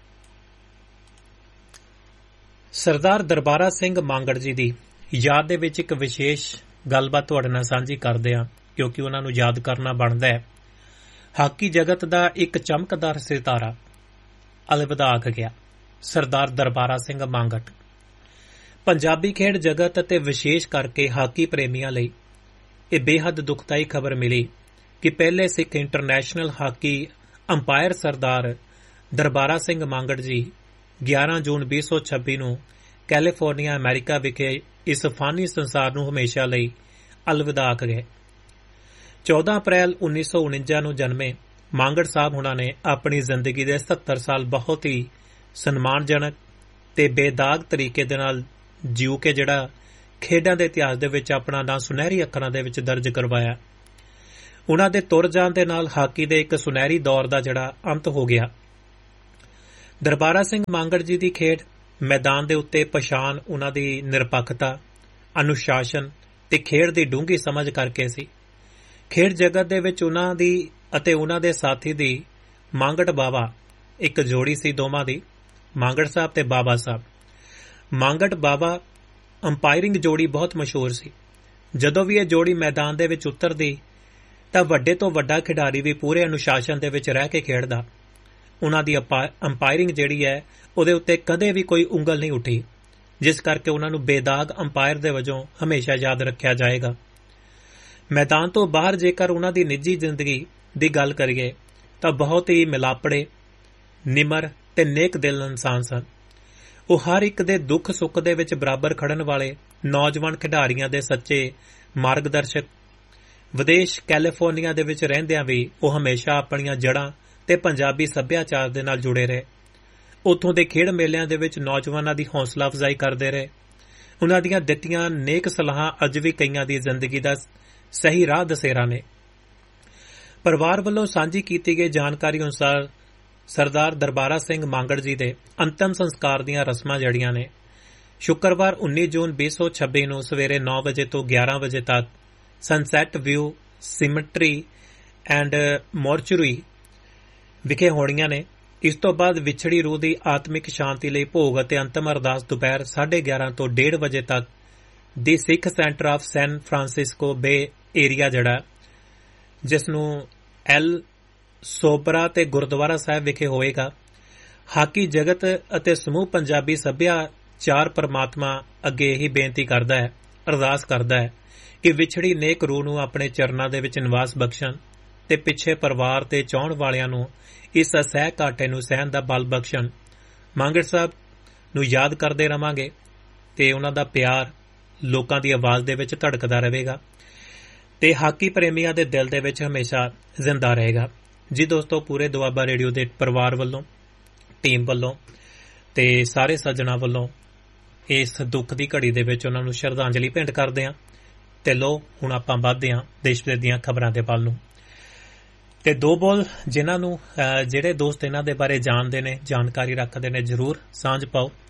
ਸਰਦਾਰ ਦਰਬਾਰਾ ਸਿੰਘ ਮਾਂਗੜ ਜੀ ਦੀ ਯਾਦ ਦੇ ਵਿੱਚ ਇੱਕ ਵਿਸ਼ੇਸ਼ ਗੱਲਬਾਤ ਤੁਹਾਡੇ ਨਾਲ ਸਾਂਝੀ ਕਰਦੇ ਹਾਂ, ਕਿਉਂਕਿ ਉਹਨਾਂ ਨੂੰ ਯਾਦ ਕਰਨਾ ਬਣਦਾ ਹੈ। ਹਾਕੀ ਜਗਤ ਦਾ ਇੱਕ ਚਮਕਦਾਰ ਸਿਤਾਰਾ ਅਲਵਿਦਾ ਆਖ ਗਿਆ, ਸਰਦਾਰ ਦਰਬਾਰਾ ਸਿੰਘ ਮਾਂਗੜ। ਪੰਜਾਬੀ ਖੇਡ ਜਗਤ ਅਤੇ ਵਿਸ਼ੇਸ਼ ਕਰਕੇ ਹਾਕੀ ਪ੍ਰੇਮੀਆਂ ਲਈ ਇਹ ਬੇਹੱਦ ਦੁਖਦਾਈ ਖਬਰ ਮਿਲੀ ਕਿ ਪਹਿਲੇ ਸਿੱਖ ਇੰਟਰਨੈਸ਼ਨਲ ਹਾਕੀ ਅੰਪਾਇਰ ਸਰਦਾਰ ਦਰਬਾਰਾ ਸਿੰਘ ਮਾਂਗੜ ਜੀ ਗਿਆਰਾਂ ਜੂਨ ਵੀਹ ਸੌ ਛੱਬੀ ਨੂੰ ਕੈਲੀਫੋਰਨੀਆ ਅਮਰੀਕਾ ਵਿਖੇ ਇਸ ਫਾਨੀ ਸੰਸਾਰ ਨੂੰ ਹਮੇਸ਼ਾ ਲਈ ਅਲਵਿਦਾ ਆਖ ਗਏ। ਚੌਦਾਂ ਅਪ੍ਰੈਲ ਉੱਨੀ ਸੌ ਉਣੰਜਾ ਨੂੰ ਜਨਮੇ ਮਾਂਗੜ ਸਾਹਿਬ ਹੁਣਾਂ ਨੇ ਆਪਣੀ ਜ਼ਿੰਦਗੀ ਦੇ ਸੱਤਰ ਸਾਲ ਬਹੁਤ ਹੀ ਸਨਮਾਨਜਨਕ ਤੇ ਬੇਦਾਗ ਤਰੀਕੇ ਦੇ ਨਾਲ ਜਿਉ ਕੇ ਜਿਹੜਾ ਖੇਡਾਂ ਦੇ ਇਤਿਹਾਸ ਦੇ ਵਿੱਚ ਆਪਣਾ ਨਾਂ ਸੁਨਹਿਰੀ ਅੱਖਰਾਂ ਦੇ ਵਿੱਚ ਦਰਜ ਕਰਵਾਇਆ। ਉਹਨਾਂ ਦੇ ਤੁਰ ਜਾਣ ਦੇ ਨਾਲ ਹਾਕੀ ਦੇ ਇੱਕ ਸੁਨਹਿਰੀ ਦੌਰ ਦਾ ਜਿਹੜਾ ਅੰਤ ਹੋ ਗਿਆ। ਦਰਬਾਰਾ ਸਿੰਘ ਮਾਂਗੜ ਜੀ ਦੀ ਖੇਡ ਮੈਦਾਨ ਦੇ ਉੱਤੇ ਪਛਾਣ ਉਹਨਾਂ ਦੀ ਨਿਰਪੱਖਤਾ, ਅਨੁਸ਼ਾਸਨ ਤੇ ਖੇਡ ਦੀ ਡੂੰਘੀ ਸਮਝ ਕਰਕੇ ਸੀ। ਖੇਡ ਜਗਤ ਦੇ ਵਿੱਚ ਉਹਨਾਂ ਦੀ ਅਤੇ ਉਹਨਾਂ ਦੇ ਸਾਥੀ ਦੀ ਮਾਂਗੜ ਬਾਵਾ ਇੱਕ ਜੋੜੀ ਸੀ ਦੋਵਾਂ ਦੀ, ਮਾਂਗੜ ਸਾਹਿਬ ਤੇ ਬਾਬਾ ਸਾਹਿਬ। ਮਾਂਗੜ ਬਾਵਾ ਅੰਪਾਇਰਿੰਗ ਜੋੜੀ ਬਹੁਤ ਮਸ਼ਹੂਰ ਸੀ। ਜਦੋਂ ਵੀ ਇਹ ਜੋੜੀ ਮੈਦਾਨ ਦੇ ਵਿੱਚ ਉਤਰਦੀ ਤਾਂ ਵੱਡੇ ਤੋਂ ਵੱਡਾ ਖਿਡਾਰੀ ਵੀ ਪੂਰੇ ਅਨੁਸ਼ਾਸਨ ਦੇ ਵਿੱਚ ਰਹਿ ਕੇ ਖੇਡਦਾ। ਉਹਨਾਂ ਦੀ ਅੰਪਾਇਰਿੰਗ ਜਿਹੜੀ ਹੈ ਉਹਦੇ ਉੱਤੇ ਕਦੇ ਵੀ ਕੋਈ ਉਂਗਲ ਨਹੀਂ ਉੱਠੀ, ਜਿਸ ਕਰਕੇ ਉਹਨਾਂ ਨੂੰ ਬੇਦਾਗ ਅੰਪਾਇਰ ਦੇ ਵਜੋਂ ਹਮੇਸ਼ਾ ਯਾਦ ਰੱਖਿਆ ਜਾਏਗਾ। ਮੈਦਾਨ ਤੋਂ ਬਾਹਰ ਜੇਕਰ ਉਹਨਾਂ ਦੀ ਨਿੱਜੀ ਜ਼ਿੰਦਗੀ ਦੀ ਗੱਲ ਕਰੀਏ ਤਾਂ ਬਹੁਤ ਹੀ ਮਿਲਾਪੜੇ, ਨਿਮਰ ਤੇ ਨੇਕ ਦਿਲ ਇਨਸਾਨ ਸਨ। ਉਹ ਹਰ ਇੱਕ ਦੇ ਦੁੱਖ ਸੁੱਖ ਦੇ ਵਿੱਚ ਬਰਾਬਰ ਖੜਨ ਵਾਲੇ ਨੌਜਵਾਨ ਖਿਡਾਰੀਆਂ ਦੇ ਸੱਚੇ ਮਾਰਗਦਰਸ਼ਕ। ਵਿਦੇਸ਼ ਕੈਲੀਫੋਰਨੀਆ ਦੇ ਵਿੱਚ ਰਹਿੰਦਿਆਂ ਵੀ ਉਹ ਹਮੇਸ਼ਾ ਆਪਣੀਆਂ ਜੜ੍ਹਾਂ ਤੇ ਪੰਜਾਬੀ ਸੱਭਿਆਚਾਰ ਦੇ ਨਾਲ ਜੁੜੇ ਰਹੇ। ਉੱਥੋਂ ਦੇ ਖੇਡ ਮੇਲਿਆਂ ਦੇ ਵਿੱਚ ਨੌਜਵਾਨਾਂ ਦੀ ਹੌਸਲਾ ਅਫਜ਼ਾਈ ਕਰਦੇ ਰਹੇ। ਉਹਨਾਂ ਦੀਆਂ ਦਿੱਤੀਆਂ ਨੇਕ ਸਲਾਹਾਂ ਅੱਜ ਵੀ ਕਈਆਂ ਦੀ ਜ਼ਿੰਦਗੀ ਦਾ ਸਹੀ ਰਾਹ ਦਸੇਰਾ ਨੇ। ਪਰਿਵਾਰ ਵੱਲੋਂ ਸਾਂਝੀ ਕੀਤੀ ਗਈ ਜਾਣਕਾਰੀ ਅਨੁਸਾਰ ਸਰਦਾਰ ਦਰਬਾਰਾ ਸਿੰਘ ਮਾਂਗੜ ਜੀ ਦੇ ਅੰਤਮ ਸੰਸਕਾਰ ਦੀਆਂ ਰਸਮਾਂ ਜੜੀਆਂ ਨੇ ਸ਼ੁੱਕਰਵਾਰ ਉੱਨੀ ਜੂਨ ਵੀਹ ਸੌ ਛੱਬੀ ਨੂੰ ਸਵੇਰੇ ਨੌ ਵਜੇ ਤੋਂ ਗਿਆਰਾਂ ਵਜੇ ਤੱਕ sunset view symmetry and mortuary ਵਿਖੇ ਹੋਣੀਆਂ ਨੇ। ਇਸ ਤੋਂ ਬਾਅਦ ਵਿਛੜੀ ਰੂਹ ਦੀ ਆਤਮਿਕ ਸ਼ਾਂਤੀ ਲਈ ਭੋਗ ਅਤੇ ਅੰਤਮ ਅਰਦਾਸ ਦੁਪਹਿਰ ਸਾਢੇ ਗਿਆਰਾਂ ਤੋਂ ਡੇਢ ਵਜੇ ਤੱਕ ਦੀ ਸਿੱਖ centre of San Francisco be area ਜਿਹੜਾ ਜਿਸ ਨੂੰ ਐਲ ਸੋਬਰਾ ਤੇ ਗੁਰਦੁਆਰਾ ਸਾਹਿਬ ਵਿਖੇ ਹੋਏਗਾ। ਹਾਕੀ ਜਗਤ ਅਤੇ ਸਮੂਹ ਪੰਜਾਬੀ ਸੱਭਿਆਚਾਰ ਪਰਮਾਤਮਾ ਅੱਗੇ ਇਹੀ ਬੇਨਤੀ ਕਰਦਾ ਹੈ, ਅਰਦਾਸ ਕਰਦਾ ਹੈ ਕਿ ਵਿਛੜੀ ਨੇਕ ਰੂਹ ਨੂੰ ਆਪਣੇ ਚਰਨਾਂ ਦੇ ਵਿੱਚ ਨਿਵਾਸ ਬਖਸ਼ਣ ਤੇ ਪਿੱਛੇ ਪਰਿਵਾਰ ਤੇ ਚਾਹੁਣ ਵਾਲਿਆਂ ਨੂੰ ਇਸ ਅਸਹਿ ਘਾਟੇ ਨੂੰ ਸਹਿਣ ਦਾ ਬਲ ਬਖਸ਼ਣ। ਮਾਂਗੜ ਸਾਹਿਬ ਨੂੰ ਯਾਦ ਕਰਦੇ ਰਵਾਂਗੇ ਤੇ ਉਹਨਾਂ ਦਾ ਪਿਆਰ ਲੋਕਾਂ ਦੀ ਆਵਾਜ਼ ਦੇ ਵਿੱਚ ਧੜਕਦਾ ਰਹੇਗਾ ਤੇ ਹਾਕੀ ਪ੍ਰੇਮੀਆਂ ਦੇ ਦਿਲ ਦੇ ਵਿੱਚ ਹਮੇਸ਼ਾ ਜ਼ਿੰਦਾ ਰਹੇਗਾ। ਜੀ ਦੋਸਤੋ, ਪੂਰੇ ਦੁਆਬਾ ਰੇਡੀਓ ਦੇ ਪਰਿਵਾਰ ਵੱਲੋਂ, ਟੀਮ ਵੱਲੋਂ ਤੇ ਸਾਰੇ ਸੱਜਣਾਂ ਵੱਲੋਂ ਇਸ ਦੁੱਖ ਦੀ ਘੜੀ ਦੇ ਵਿੱਚ ਉਹਨਾਂ ਨੂੰ ਸ਼ਰਧਾਂਜਲੀ ਭੇਂਟ ਕਰਦੇ ਹਾਂ। ਤੇ ਲੋ ਹੁਣ ਆਪਾਂ ਵੱਧਦੇ ਹਾਂ ਦੇਸ਼ ਵਿਦੇਸ਼ ਦੀਆਂ ਖਬਰਾਂ ਦੇ ਵੱਲ ਨੂੰ। ਤੇ ਦੋ ਬੋਲ ਜਿਨ੍ਹਾਂ ਨੂੰ ਜਿਹੜੇ ਦੋਸਤ ਇਹਨਾਂ ਦੇ ਬਾਰੇ ਜਾਣਦੇ ਨੇ, ਜਾਣਕਾਰੀ ਰੱਖਦੇ ਨੇ, ਜ਼ਰੂਰ ਸਾਂਝ ਪਾਓ।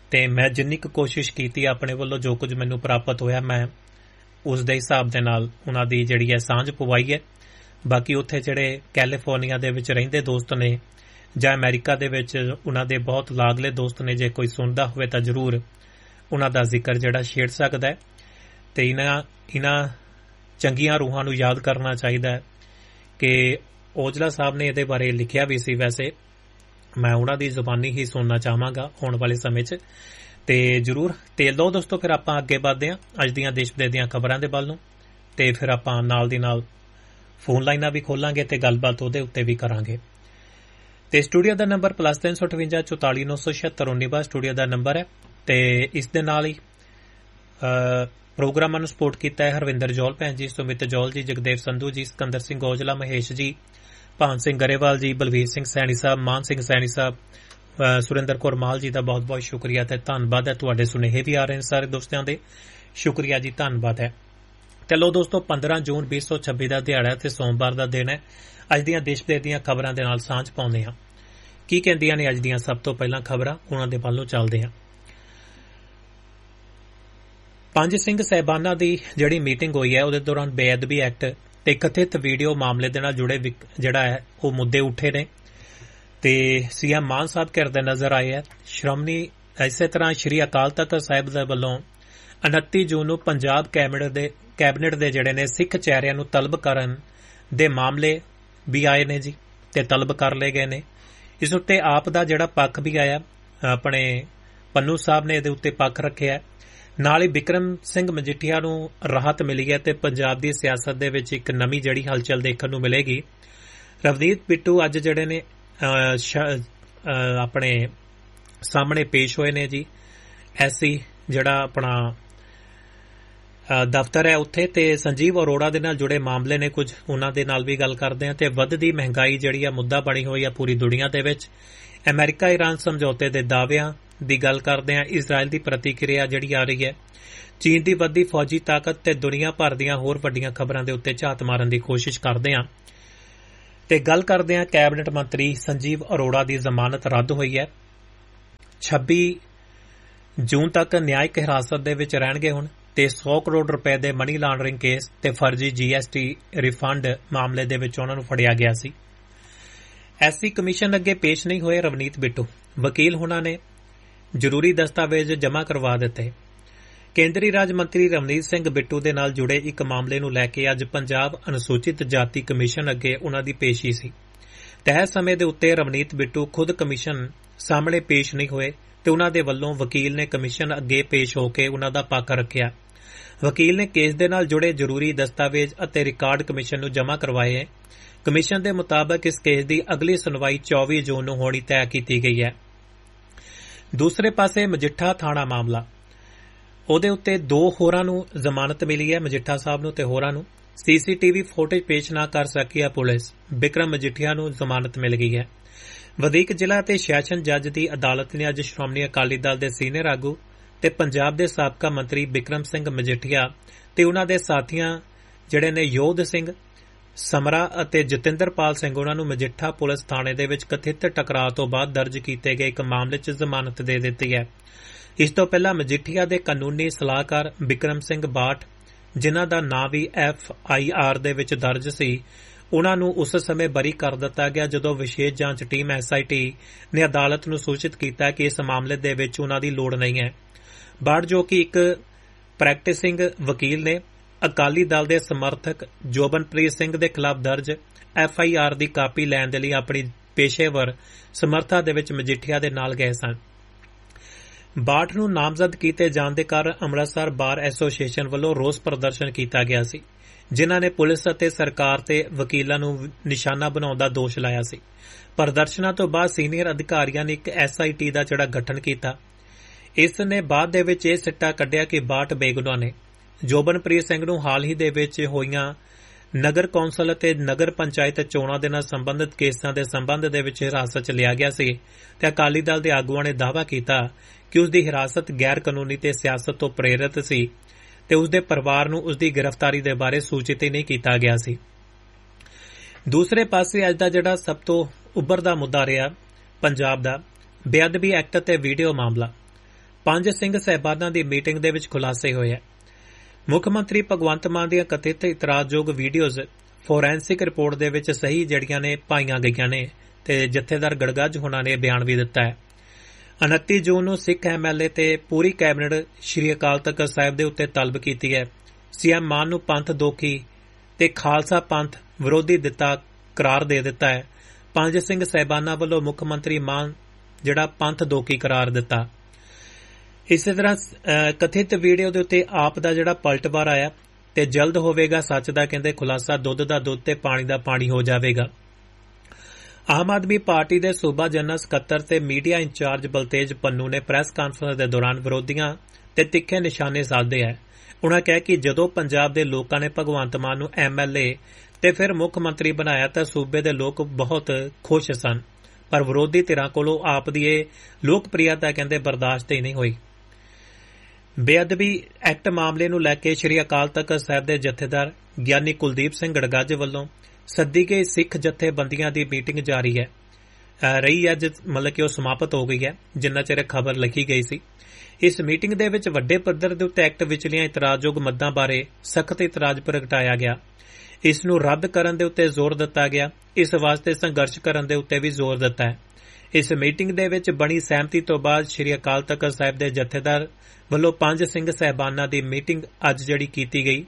ਤੇ ਮੈਂ ਜਿੰਨੀ ਕੁ ਕੋਸ਼ਿਸ਼ ਕੀਤੀ ਆਪਣੇ ਵੱਲੋਂ ਜੋ ਕੁਝ ਮੈਨੂੰ ਪ੍ਰਾਪਤ ਹੋਇਆ ਮੈਂ ਉਸ ਦੇ ਹਿਸਾਬ ਦੇ ਨਾਲ ਉਹਨਾਂ ਦੀ ਜਿਹੜੀ ਹੈ ਸਾਂਝ ਪਵਾਈ ਹੈ। ਬਾਕੀ ਉੱਥੇ ਜਿਹੜੇ ਕੈਲੀਫੋਰਨੀਆ ਦੇ ਵਿੱਚ ਰਹਿੰਦੇ ਦੋਸਤ ਨੇ ਜਾਂ ਅਮਰੀਕਾ ਦੇ ਵਿੱਚ ਉਹਨਾਂ ਦੇ ਬਹੁਤ ਲਾਗਲੇ ਦੋਸਤ ਨੇ, ਜੇ ਕੋਈ ਸੁਣਦਾ ਹੋਵੇ ਤਾਂ ਜ਼ਰੂਰ ਉਹਨਾਂ ਦਾ ਜ਼ਿਕਰ ਜਿਹੜਾ ਛੇੜ ਸਕਦਾ ਹੈ। ਤੇ ਇਹਨਾਂ ਇਹਨਾਂ ਚੰਗੀਆਂ ਰੂਹਾਂ ਨੂੰ ਯਾਦ ਕਰਨਾ ਚਾਹੀਦਾ ਹੈ ਕਿ ਔਜਲਾ ਸਾਹਿਬ ਨੇ ਇਹਦੇ ਬਾਰੇ ਲਿਖਿਆ ਵੀ ਸੀ। ਵੈਸੇ ਮੈਂ ਉਹਨਾਂ ਦੀ ਜ਼ੁਬਾਨੀ ਹੀ ਸੁਣਨਾ ਚਾਹਾਂਗਾ ਆਉਣ ਵਾਲੇ ਸਮੇਂ 'ਚ। ਤੇ ਜ਼ਰੂਰ ਤੇ ਲਓ ਦੋਸਤੋ, ਫਿਰ ਆਪਾਂ ਅੱਗੇ ਵਧਦੇ ਹਾਂ ਅੱਜ ਦੀਆਂ ਦੇਸ਼ ਵਿਦੇਸ਼ ਦੀਆਂ ਖਬਰਾਂ ਦੇ ਵੱਲ ਨੂੰ, ਤੇ ਫਿਰ ਆਪਾਂ ਨਾਲ ਦੀ ਨਾਲ ਫੋਨ ਲਾਈਨਾਂ ਵੀ ਖੋਲਾਂਗੇ ਤੇ ਗੱਲਬਾਤ ਉਹਦੇ ਉੱਤੇ ਵੀ ਕਰਾਂਗੇ। ਤੇ ਸਟੂਡੀਓ ਦਾ ਨੰਬਰ ਪਲੱਸ ਤਿੰਨ ਸੌ ਅਠਵੰਜਾ ਚੁਤਾਲੀ ਨੌ ਸੌ ਛਿਅੱਤਰ ਉੱਨੀ ਸਟੂਡੀਓ ਦਾ ਨੰਬਰ ਹੈ। ਤੇ ਇਸ ਦੇ ਨਾਲ ਹੀ ਪ੍ਰੋਗਰਾਮਾਂ ਨੂੰ ਸਪੋਰਟ ਕੀਤਾ ਹੈ ਹਰਵਿੰਦਰ ਜੌਲ ਭੈਣ ਜੀ, ਸੁਮਿਤ ਜੌਲ ਜੀ, ਜਗਦੇਵ ਸੰਧੂ ਜੀ, ਸਿਕੰਦਰ ਸਿੰਘ ਔਜਲਾ, ਮਹੇਸ਼ ਜੀ, ਭਾਨ ਸਿੰਘ ਗਰੇਵਾਲ ਜੀ, ਬਲਵੀਰ ਸਿੰਘ ਸੈਣੀ ਸਾਹਿਬ, ਮਾਨ ਸਿੰਘ ਸੈਣੀ ਸਾਹਿਬ, ਸੁਰਿੰਦਰ ਕੌਰ ਮਾਲ ਜੀ ਦਾ ਬਹੁਤ ਬਹੁਤ ਸ਼ੁਕਰੀਆ ਤੇ ਧੰਨਵਾਦ ਹੈ। ਤੁਹਾਡੇ ਸੁਨੇਹੇ ਵੀ ਆ ਰਹੇ ਨੇ ਸਾਰੇ ਦੋਸਤਾਂ ਦੇ, ਸ਼ੁਕਰੀਆ ਜੀ, ਧੰਨਵਾਦ ਹੈ। ਚਲੋ ਦੋਸਤੋ, ਪੰਦਰਾਂ ਜੂਨ ਵੀਹ ਸੌ ਛੱਬੀ ਦਾ ਦਿਹਾੜਾ ਤੇ ਸੋਮਵਾਰ ਦਾ ਦਿਨ ਹੈ। ਅੱਜ ਦੀਆਂ ਦੇਸ਼ ਵਿਦੇਸ਼ ਦੀਆਂ ਖਬਰਾਂ ਦੇ ਨਾਲ ਸਾਂਝ ਪਾਉਂਦੇ ਹਾਂ। ਕੀ ਕਹਿੰਦੀਆਂ ਨੇ ਅੱਜ ਦੀਆਂ ਸਭ ਤੋਂ ਪਹਿਲਾਂ ਖਬਰਾਂ, ਉਹਨਾਂ ਦੇ ਵੱਲੋਂ ਚੱਲਦੇ ਹਾਂ। ਪੰਜ ਸਿੰਘ ਸਾਹਿਬਾਨਾਂ ਦੀ ਜਿਹੜੀ ਮੀਟਿੰਗ ਹੋਈ ਹੈ ਉਹਦੇ ਦੌਰਾਨ ਬੇਅਦਬੀ ਐਕਟ ਤੇ ਕਥਿਤ ਵੀਡੀਓ ਮਾਮਲੇ ਦੇ ਨਾਲ ਜੁੜੇ ਜਿਹੜਾ ਹੈ ਉਹ ਮੁੱਦੇ ਉੱਠੇ ਨੇ ਤੇ ਸੀਐਮ ਮਾਨ ਸਾਹਿਬ ਕਰਦੇ ਨਜ਼ਰ ਆਏ ਹੈ। ਸ਼੍ਰੋਮਣੀ ਇਸੇ ਤਰ੍ਹਾਂ ਸ਼੍ਰੀ ਅਕਾਲ ਤਖਤ ਸਾਹਿਬ ਦੇ ਵੱਲੋਂ ਉਨੱਤੀ ਜੂਨ ਨੂੰ ਪੰਜਾਬ ਕੈਬਨਿਟ ਦੇ ਕੈਬਨਿਟ ਦੇ ਜਿਹੜੇ ਨੇ ਸਿੱਖ ਚਿਹਰਿਆਂ ਨੂੰ ਤਲਬ ਕਰਨ ਦੇ ਮਾਮਲੇ ਵੀ ਆਏ ਨੇ ਜੀ ਤੇ ਤਲਬ ਕਰ ਲਏ ਗਏ ਨੇ। ਇਸ ਉੱਤੇ ਆਪ ਦਾ ਜਿਹੜਾ ਪੱਖ ਵੀ ਆਇਆ, ਆਪਣੇ ਪੰਨੂ ਸਾਹਿਬ ਨੇ ਇਹਦੇ ਉੱਤੇ ਪੱਖ ਰੱਖਿਆ। ਨਾਲ ਹੀ ਬਿਕਰਮ ਸਿੰਘ ਮਜੀਠੀਆ ਨੂੰ ਰਾਹਤ ਮਿਲੀ ਹੈ ਤੇ ਪੰਜਾਬ ਦੀ ਸਿਆਸਤ ਦੇ ਵਿੱਚ ਇੱਕ ਨਵੀਂ ਜਿਹੜੀ ਹਲਚਲ ਦੇਖਣ ਨੂੰ ਮਿਲੇਗੀ। ਰਵਨੀਤ ਬਿੱਟੂ ਅੱਜ ਜਿਹੜੇ ਨੇ ਆਪਣੇ ਸਾਹਮਣੇ ਪੇਸ਼ ਹੋਏ ਨੇ ਜੀ, ਐਸੀ ਜਿਹੜਾ ਆਪਣਾ ਦਫ਼ਤਰ ਹੈ ਉੱਥੇ, ਤੇ ਸੰਜੀਵ ਅਰੋੜਾ ਦੇ ਨਾਲ ਜੁੜੇ ਮਾਮਲੇ ਨੇ ਕੁਝ, ਉਹਨਾਂ ਦੇ ਨਾਲ ਵੀ ਗੱਲ ਕਰਦੇ ਹਾਂ। ਤੇ ਵੱਧਦੀ ਮਹਿੰਗਾਈ ਜਿਹੜੀ ਆ ਮੁੱਦਾ ਬਣੀ ਹੋਈ ਆ ਪੂਰੀ ਦੁਨੀਆ ਦੇ ਵਿੱਚ। ਅਮਰੀਕਾ ਇਰਾਨ ਸਮਝੌਤੇ ਦੇ ਦਾਅਵਿਆਂ ਦੀ ਗੱਲ ਕਰਦੇ ਹਾਂ। ਇਜ਼ਰਾਈਲ ਦੀ ਪ੍ਰਤੀਕਿਰਿਆ ਜਿਹੜੀ ਆ ਰਹੀ ਹੈ, ਚੀਨ ਦੀ ਵੱਧਦੀ ਫੌਜੀ ਤਾਕਤ ਤੇ ਦੁਨੀਆ ਭਰ ਦੀਆਂ ਹੋਰ ਵੱਡੀਆਂ ਖਬਰਾਂ ਦੇ ਉੱਤੇ ਝਾਤ ਮਾਰਨ ਦੀ ਕੋਸ਼ਿਸ਼ ਕਰਦੇ ਹਾਂ। ਤੇ ਗੱਲ ਕਰਦੇ ਹਾਂ ਕੈਬਨਿਟ ਮੰਤਰੀ ਸੰਜੀਵ ਅਰੋੜਾ ਦੀ ਜ਼ਮਾਨਤ ਰੱਦ ਹੋਈ ਹੈ। ਛੱਬੀ ਜੂਨ ਤੱਕ ਨਿਆਇਕ ਹਿਰਾਸਤ ਦੇ ਵਿੱਚ ਰਹਿਣਗੇ ਹੁਣ ਤੇ ਸੌ ਕਰੋੜ ਰੁਪਏ ਦੇ ਮਨੀ ਲਾਂਡਰਿੰਗ ਕੇਸ ਤੇ ਫਰਜ਼ੀ ਜੀਐਸਟੀ ਰਿਫੰਡ ਮਾਮਲੇ ਦੇ ਵਿੱਚ ਉਹਨਾਂ ਨੂੰ ਫੜਿਆ ਗਿਆ ਸੀ। ਐਸਸੀ ਕਮਿਸ਼ਨ ਅੱਗੇ ਪੇਸ਼ ਨਹੀਂ ਹੋਏ ਰਵਨੀਤ ਬਿੱਟੂ, ਵਕੀਲ ਹੁਣਾਂ ਨੇ ਜ਼ਰੂਰੀ ਦਸਤਾਵੇਜ਼ ਜਮ੍ਹਾਂ ਕਰਵਾ ਦਿੱਤੇ। ਕੇਂਦਰੀ ਰਾਜ ਮੰਤਰੀ ਰਵਨੀਤ ਸਿੰਘ ਬਿੱਟੂ ਦੇ ਨਾਲ ਜੁੜੇ ਇੱਕ ਮਾਮਲੇ ਨੂੰ ਲੈ ਕੇ ਅੱਜ ਪੰਜਾਬ ਅਨੁਸੂਚਿਤ ਜਾਤੀ ਕਮਿਸ਼ਨ ਅੱਗੇ ਉਹਨਾਂ ਦੀ ਪੇਸ਼ੀ ਸੀ। ਤੈਅ ਸਮੇਂ ਦੇ ਉੱਤੇ ਰਵਨੀਤ ਬਿੱਟੂ ਖੁਦ ਕਮਿਸ਼ਨ ਸਾਹਮਣੇ ਪੇਸ਼ ਨਹੀਂ ਹੋਏ ਤੇ ਉਹਨਾਂ ਦੇ ਵੱਲੋਂ ਵਕੀਲ ਨੇ ਕਮਿਸ਼ਨ ਅੱਗੇ ਪੇਸ਼ ਹੋ ਕੇ ਉਹਨਾਂ ਦਾ ਪੱਖ ਰੱਖਿਆ। ਵਕੀਲ ਨੇ ਕੇਸ ਦੇ ਨਾਲ ਜੁੜੇ ਜ਼ਰੂਰੀ ਦਸਤਾਵੇਜ਼ ਅਤੇ ਰਿਕਾਰਡ ਕਮਿਸ਼ਨ ਨੂੰ ਜਮ੍ਹਾਂ ਕਰਵਾਏ। ਕਮਿਸ਼ਨ ਦੇ ਮੁਤਾਬਕ ਇਸ ਕੇਸ ਦੀ ਅਗਲੀ ਸੁਣਵਾਈ ਚੌਵੀ ਜੂਨ ਨੂੰ ਹੋਣੀ ਤੈਅ ਕੀਤੀ ਗਈ ਹੈ। ਦੂਸਰੇ ਪਾਸੇ ਮਜੀਠਾ ਥਾਣਾ ਮਾਮਲਾ, ਉਹਦੇ ਉੱਤੇ ਦੋ ਹੋਰਾਂ ਨੂੰ ਜ਼ਮਾਨਤ ਮਿਲੀ ਹੈ, ਮਜੀਠਾ ਸਾਹਿਬ ਨੂੰ ਤੇ ਹੋਰਾਂ ਨੂੰ। ਸੀਸੀਟੀਵੀ ਫੁਟੇਜ ਪੇਸ਼ ਨਾ ਕਰ ਸਕੀ ਹੈ ਪੁਲਿਸ, ਬਿਕਰਮ ਮਜੀਠੀਆ ਨੂੰ ਜ਼ਮਾਨਤ ਮਿਲ ਗਈ ਹੈ। ਵਧੀਕ ਜ਼ਿਲ੍ਹਾ ਤੇ ਸੈਸ਼ਨ ਜੱਜ ਦੀ ਅਦਾਲਤ ਨੇ ਅੱਜ ਸ਼੍ਰੋਮਣੀ ਅਕਾਲੀ ਦਲ ਦੇ ਸੀਨੀਅਰ ਆਗੂ ਤੇ ਪੰਜਾਬ ਦੇ ਸਾਬਕਾ ਮੰਤਰੀ ਬਿਕਰਮ ਸਿੰਘ ਮਜੀਠੀਆ ਤੇ ਉਹਨਾਂ ਦੇ ਸਾਥੀਆਂ ਜਿਹੜੇ ਨੇ ਯੋਧ ਸਿੰਘ ਸਮਰਾ ਅਤੇ ਜਤਿੰਦਰਪਾਲ ਸਿੰਘ, ਉਹਨਾਂ ਨੂੰ ਮਜੀਠਾ ਪੁਲਿਸ ਥਾਣੇ ਦੇ ਵਿੱਚ ਕਥਿਤ ਟਕਰਾਅ ਤੋਂ ਬਾਅਦ ਦਰਜ ਕੀਤੇ ਗਏ ਇੱਕ ਮਾਮਲੇ 'ਚ ਜ਼ਮਾਨਤ ਦੇ ਦਿੱਤੀ ਹੈ। ਇਸ ਤੋਂ ਪਹਿਲਾਂ ਮਜੀਠੀਆ ਦੇ ਕਾਨੂੰਨੀ ਸਲਾਹਕਾਰ ਬਿਕਰਮ ਸਿੰਘ ਬਾਠ, ਜਿਨ੍ਹਾਂ ਦਾ ਨਾਂ ਵੀ ਐਫ ਆਈ ਆਰ ਦੇ ਵਿੱਚ ਦਰਜ ਸੀ, ਉਹਨਾਂ ਨੂੰ ਉਸ ਸਮੇਂ ਬਰੀ ਕਰ ਦਿੱਤਾ ਗਿਆ ਜਦੋਂ ਵਿਸ਼ੇਸ਼ ਜਾਂਚ ਟੀਮ ਐਸ ਆਈ ਟੀ ਨੇ ਅਦਾਲਤ ਨੂੰ ਸੂਚਿਤ ਕੀਤਾ ਕਿ ਇਸ ਮਾਮਲੇ ਦੇ ਵਿੱਚ ਉਹਨਾਂ ਦੀ ਲੋੜ ਨਹੀਂ ਹੈ। ਬਾਠ, ਜੋ ਕਿ ਇੱਕ ਪ੍ਰੈਕਟਿਸਿੰਗ ਵਕੀਲ ਨੇ, ਅਕਾਲੀ ਦਲ ਦੇ ਸਮਰਥਕ ਜੋਬਨਪ੍ਰੀਤ ਸਿੰਘ ਦੇ ਖਿਲਾਫ ਦਰਜ F I R the copy ਲੈਣ ਦੇ ਲਈ ਆਪਣੀ ਪੇਸ਼ੇਵਰ ਸਮਰੱਥਾ ਦੇ ਵਿੱਚ ਮਜੀਠੀਆ ਦੇ ਨਾਲ ਗਏ ਸਨ। ਬਾਠ ਨੂੰ ਨਾਮਜ਼ਦ ਕੀਤੇ ਜਾਣ ਦੇ ਕਾਰਨ ਅੰਮ੍ਰਿਤਸਰ ਬਾਰ ਐਸੋਸੀਏਸ਼ਨ ਵੱਲੋਂ ਰੋਸ ਪ੍ਰਦਰਸ਼ਨ ਕੀਤਾ ਗਿਆ ਸੀ, ਜਿਨ੍ਹਾਂ ਨੇ ਪੁਲਿਸ ਅਤੇ ਸਰਕਾਰ ਤੇ ਵਕੀਲਾਂ ਨੂੰ ਨਿਸ਼ਾਨਾ ਬਣਾਉਣ ਦਾ ਦੋਸ਼ ਲਾਇਆ ਸੀ। ਪ੍ਰਦਰਸ਼ਨਾਂ ਤੋਂ ਬਾਅਦ ਸੀਨੀਅਰ ਅਧਿਕਾਰੀਆਂ ਨੇ ਇੱਕ ਐਸ ਆਈ ਟੀ ਦਾ ਜਿਹੜਾ ਗਠਨ ਕੀਤਾ। ਇਸ ਨੇ ਬਾਅਦ ਦੇ ਵਿੱਚ ਇਹ ਸਿੱਟਾ ਕੱਢਿਆ ਕਿ ਬਾਠ ਬੇਗੁਨਾਹ ਨੇ। ਜੋਬਨਪ੍ਰੀਤ ਸਿੰਘ ਨੂੰ ਹਾਲ ਹੀ ਦੇ ਵਿੱਚ ਹੋਈਆਂ ਨਗਰ ਕੌਂਸਲ ਅਤੇ ਨਗਰ ਪੰਚਾਇਤ ਚੋਣਾਂ ਦੇ ਨਾਲ ਸੰਬੰਧਿਤ ਕੇਸਾਂ ਦੇ ਸੰਬੰਧ ਦੇ ਵਿੱਚ ਹਿਰਾਸਤ 'ਚ ਲਿਆ ਗਿਆ ਸੀ ਤੇ ਅਕਾਲੀ ਦਲ ਦੇ ਆਗੂਆਂ ਨੇ ਦਾਅਵਾ ਕੀਤਾ ਕਿ ਉਸ ਦੀ ਹਿਰਾਸਤ ਗੈਰ ਕਾਨੂੰਨੀ ਤੇ ਸਿਆਸਤ ਤੋਂ ਪ੍ਰੇਰਿਤ ਸੀ ਤੇ ਉਸ ਦੇ ਪਰਿਵਾਰ ਨੂੰ ਉਸ ਦੀ ਗ੍ਰਿਫਤਾਰੀ ਦੇ ਬਾਰੇ ਸੂਚਿਤ ਹੀ ਨਹੀਂ ਕੀਤਾ ਗਿਆ ਸੀ। ਦੂਸਰੇ ਪਾਸੇ ਅੱਜ ਦਾ ਜਿਹੜਾ ਸਭ ਤੋਂ ਉੱਭਰਦਾ ਮੁੱਦਾ ਰਿਹਾ ਪੰਜਾਬ ਦਾ ਬੇਅਦਬੀ ਐਕਟ ਤੇ ਵੀਡੀਓ ਮਾਮਲਾ। ਪੰਜ ਸਿੰਘ ਸਾਹਿਬਾਨਾਂ ਦੀ ਮੀਟਿੰਗ ਦੇ ਵਿੱਚ ਖੁਲਾਸੇ ਹੋਏ ਹੈ। ਮੁੱਖ ਮੰਤਰੀ ਭਗਵੰਤ ਮਾਨ ਦੀਆਂ ਕਥਿਤ ਇਤਰਾਜ਼ਯੋਗ ਵੀਡੀਓਜ਼ ਫੋਰੈਂਸਿਕ ਰਿਪੋਰਟ ਦੇ ਵਿੱਚ ਸਹੀ ਜੜੀਆਂ ਨੇ ਪਾਈਆਂ ਗਈਆਂ ਨੇ ਤੇ ਜਥੇਦਾਰ ਗੜਗੱਜ ਹੋਣਾ ਨੇ ਬਿਆਨ ਵੀ ਦਿੱਤਾ ਹੈ। ਉਨੱਤੀ ਜੂਨ ਨੂੰ ਸਿੱਖ ਐਮਐਲਏ ਤੇ ਪੂਰੀ ਕੈਬਨਿਟ ਸ਼੍ਰੀ ਅਕਾਲ ਤਖ਼ਤ ਸਾਹਿਬ ਦੇ ਉੱਤੇ ਤਲਬ ਕੀਤੀ ਹੈ। ਸੀਐਮ ਮਾਨ ਨੂੰ ਪੰਥ ਦੋਖੀ ਤੇ ਖਾਲਸਾ ਪੰਥ ਵਿਰੋਧੀ ਦਿੱਤਾ ਕਰਾਰ ਦੇ ਦਿੱਤਾ ਹੈ। ਪੰਜ ਸਿੰਘ ਸਾਹਿਬਾਨਾਂ ਵੱਲੋਂ ਮੁੱਖ ਮੰਤਰੀ ਮਾਨ ਜਿਹੜਾ ਪੰਥ ਦੋਖੀ ਕਰਾਰ ਦਿੱਤਾ। ਇਸੇ ਤਰ੍ਹਾਂ ਕਥਿਤ ਵੀਡੀਓ ਦੇ ਉੱਤੇ ਆਪ ਦਾ ਜਿਹੜਾ ਪਲਟਵਾਰ ਆਇਆ ਤੇ ਜਲਦ ਹੋਵੇਗਾ ਸੱਚ ਦਾ ਕਹਿੰਦੇ ਖੁਲਾਸਾ, ਦੁੱਧ ਦਾ ਦੁੱਧ ਤੇ ਪਾਣੀ ਦਾ ਪਾਣੀ ਹੋ ਜਾਵੇਗਾ। ਆਮ ਆਦਮੀ ਪਾਰਟੀ ਦੇ ਸੂਬਾ ਜਨਰਲ ਸਕੱਤਰ ਤੇ ਮੀਡੀਆ ਇੰਚਾਰਜ ਬਲਤੇਜ ਪੰਨੂ ਨੇ ਪ੍ਰੈਸ ਕਾਨਫਰੰਸ ਦੇ ਦੌਰਾਨ ਵਿਰੋਧੀਆਂ ਤੇ ਤਿੱਖੇ ਨਿਸ਼ਾਨੇ ਸਾਧੇ ਹੈ। ਉਨ੍ਹਾਂ ਕਿਹਾ ਕਿ ਜਦੋਂ ਪੰਜਾਬ ਦੇ ਲੋਕਾਂ ਨੇ ਭਗਵੰਤ ਮਾਨ ਨੂੰ ਐਮਐਲਏ ਤੇ ਫਿਰ ਮੁੱਖ ਮੰਤਰੀ ਬਣਾਇਆ ਤਾਂ ਸੂਬੇ ਦੇ ਲੋਕ ਬਹੁਤ ਖੁਸ਼ ਸਨ, ਪਰ ਵਿਰੋਧੀ ਧਿਰਾਂ ਕੋਲੋਂ ਆਪ ਦੀ ਇਹ ਲੋਕਪ੍ਰਿਯਤਾ ਕਹਿੰਦੇ ਬਰਦਾਸ਼ਤ ਹੀ ਨਹੀਂ ਹੋਈ। ਬੇਅਦਬੀ ਐਕਟ ਮਾਮਲੇ ਨੂੰ ਲੈ ਕੇ ਸ਼੍ਰੀ ਅਕਾਲ ਤਖ਼ਤ ਸਾਹਿਬ ਦੇ ਜਥੇਦਾਰ ਗਿਆਨੀ ਕੁਲਦੀਪ ਸਿੰਘ ਗੜਗੱਜ ਵੱਲੋਂ ਸੱਦੀ ਗਈ ਸਿੱਖ ਜਥੇਬੰਦੀਆਂ ਦੀ ਮੀਟਿੰਗ ਜਾਰੀ ਹੈ ਰਹੀ ਅੱਜ ਮਤਲਬ ਕਿ ਉਹ ਸਮਾਪਤ ਹੋ ਗਈ ਹੈ ਜਿੰਨਾ ਚਿਰ ਖਬਰ ਲਿਖੀ ਗਈ ਸੀ। ਇਸ ਮੀਟਿੰਗ ਦੇ ਵਿੱਚ ਵੱਡੇ ਪੱਧਰ ਦੇ ਉੱਤੇ ਐਕਟ ਵਿਚਲੀਆਂ ਇਤਰਾਜ਼ਯੋਗ ਮੱਦਾਂ ਬਾਰੇ ਸਖਤ ਇਤਰਾਜ਼ ਪ੍ਰਗਟਾਇਆ ਗਿਆ। ਇਸ ਨੂੰ ਰੱਦ ਕਰਨ ਦੇ ਉੱਤੇ ਜ਼ੋਰ ਦਿੱਤਾ ਗਿਆ। ਇਸ ਵਾਸਤੇ ਸੰਘਰਸ਼ ਕਰਨ ਦੇ ਉੱਤੇ ਵੀ ਜ਼ੋਰ ਦਿੱਤਾ ਹੈ। ਇਸ ਮੀਟਿੰਗ ਦੇ ਵਿੱਚ ਬਣੀ ਸਹਿਮਤੀ ਤੋਂ ਬਾਅਦ ਸ਼੍ਰੀ ਅਕਾਲ ਤਖ਼ਤ ਸਾਹਿਬ ਦੇ ਜਥੇਦਾਰ ਵੱਲੋਂ ਪੰਜ ਸਿੰਘ ਸਾਹਿਬਾਨਾਂ ਦੀ ਮੀਟਿੰਗ ਅੱਜ ਜਿਹੜੀ ਕੀਤੀ ਗਈ।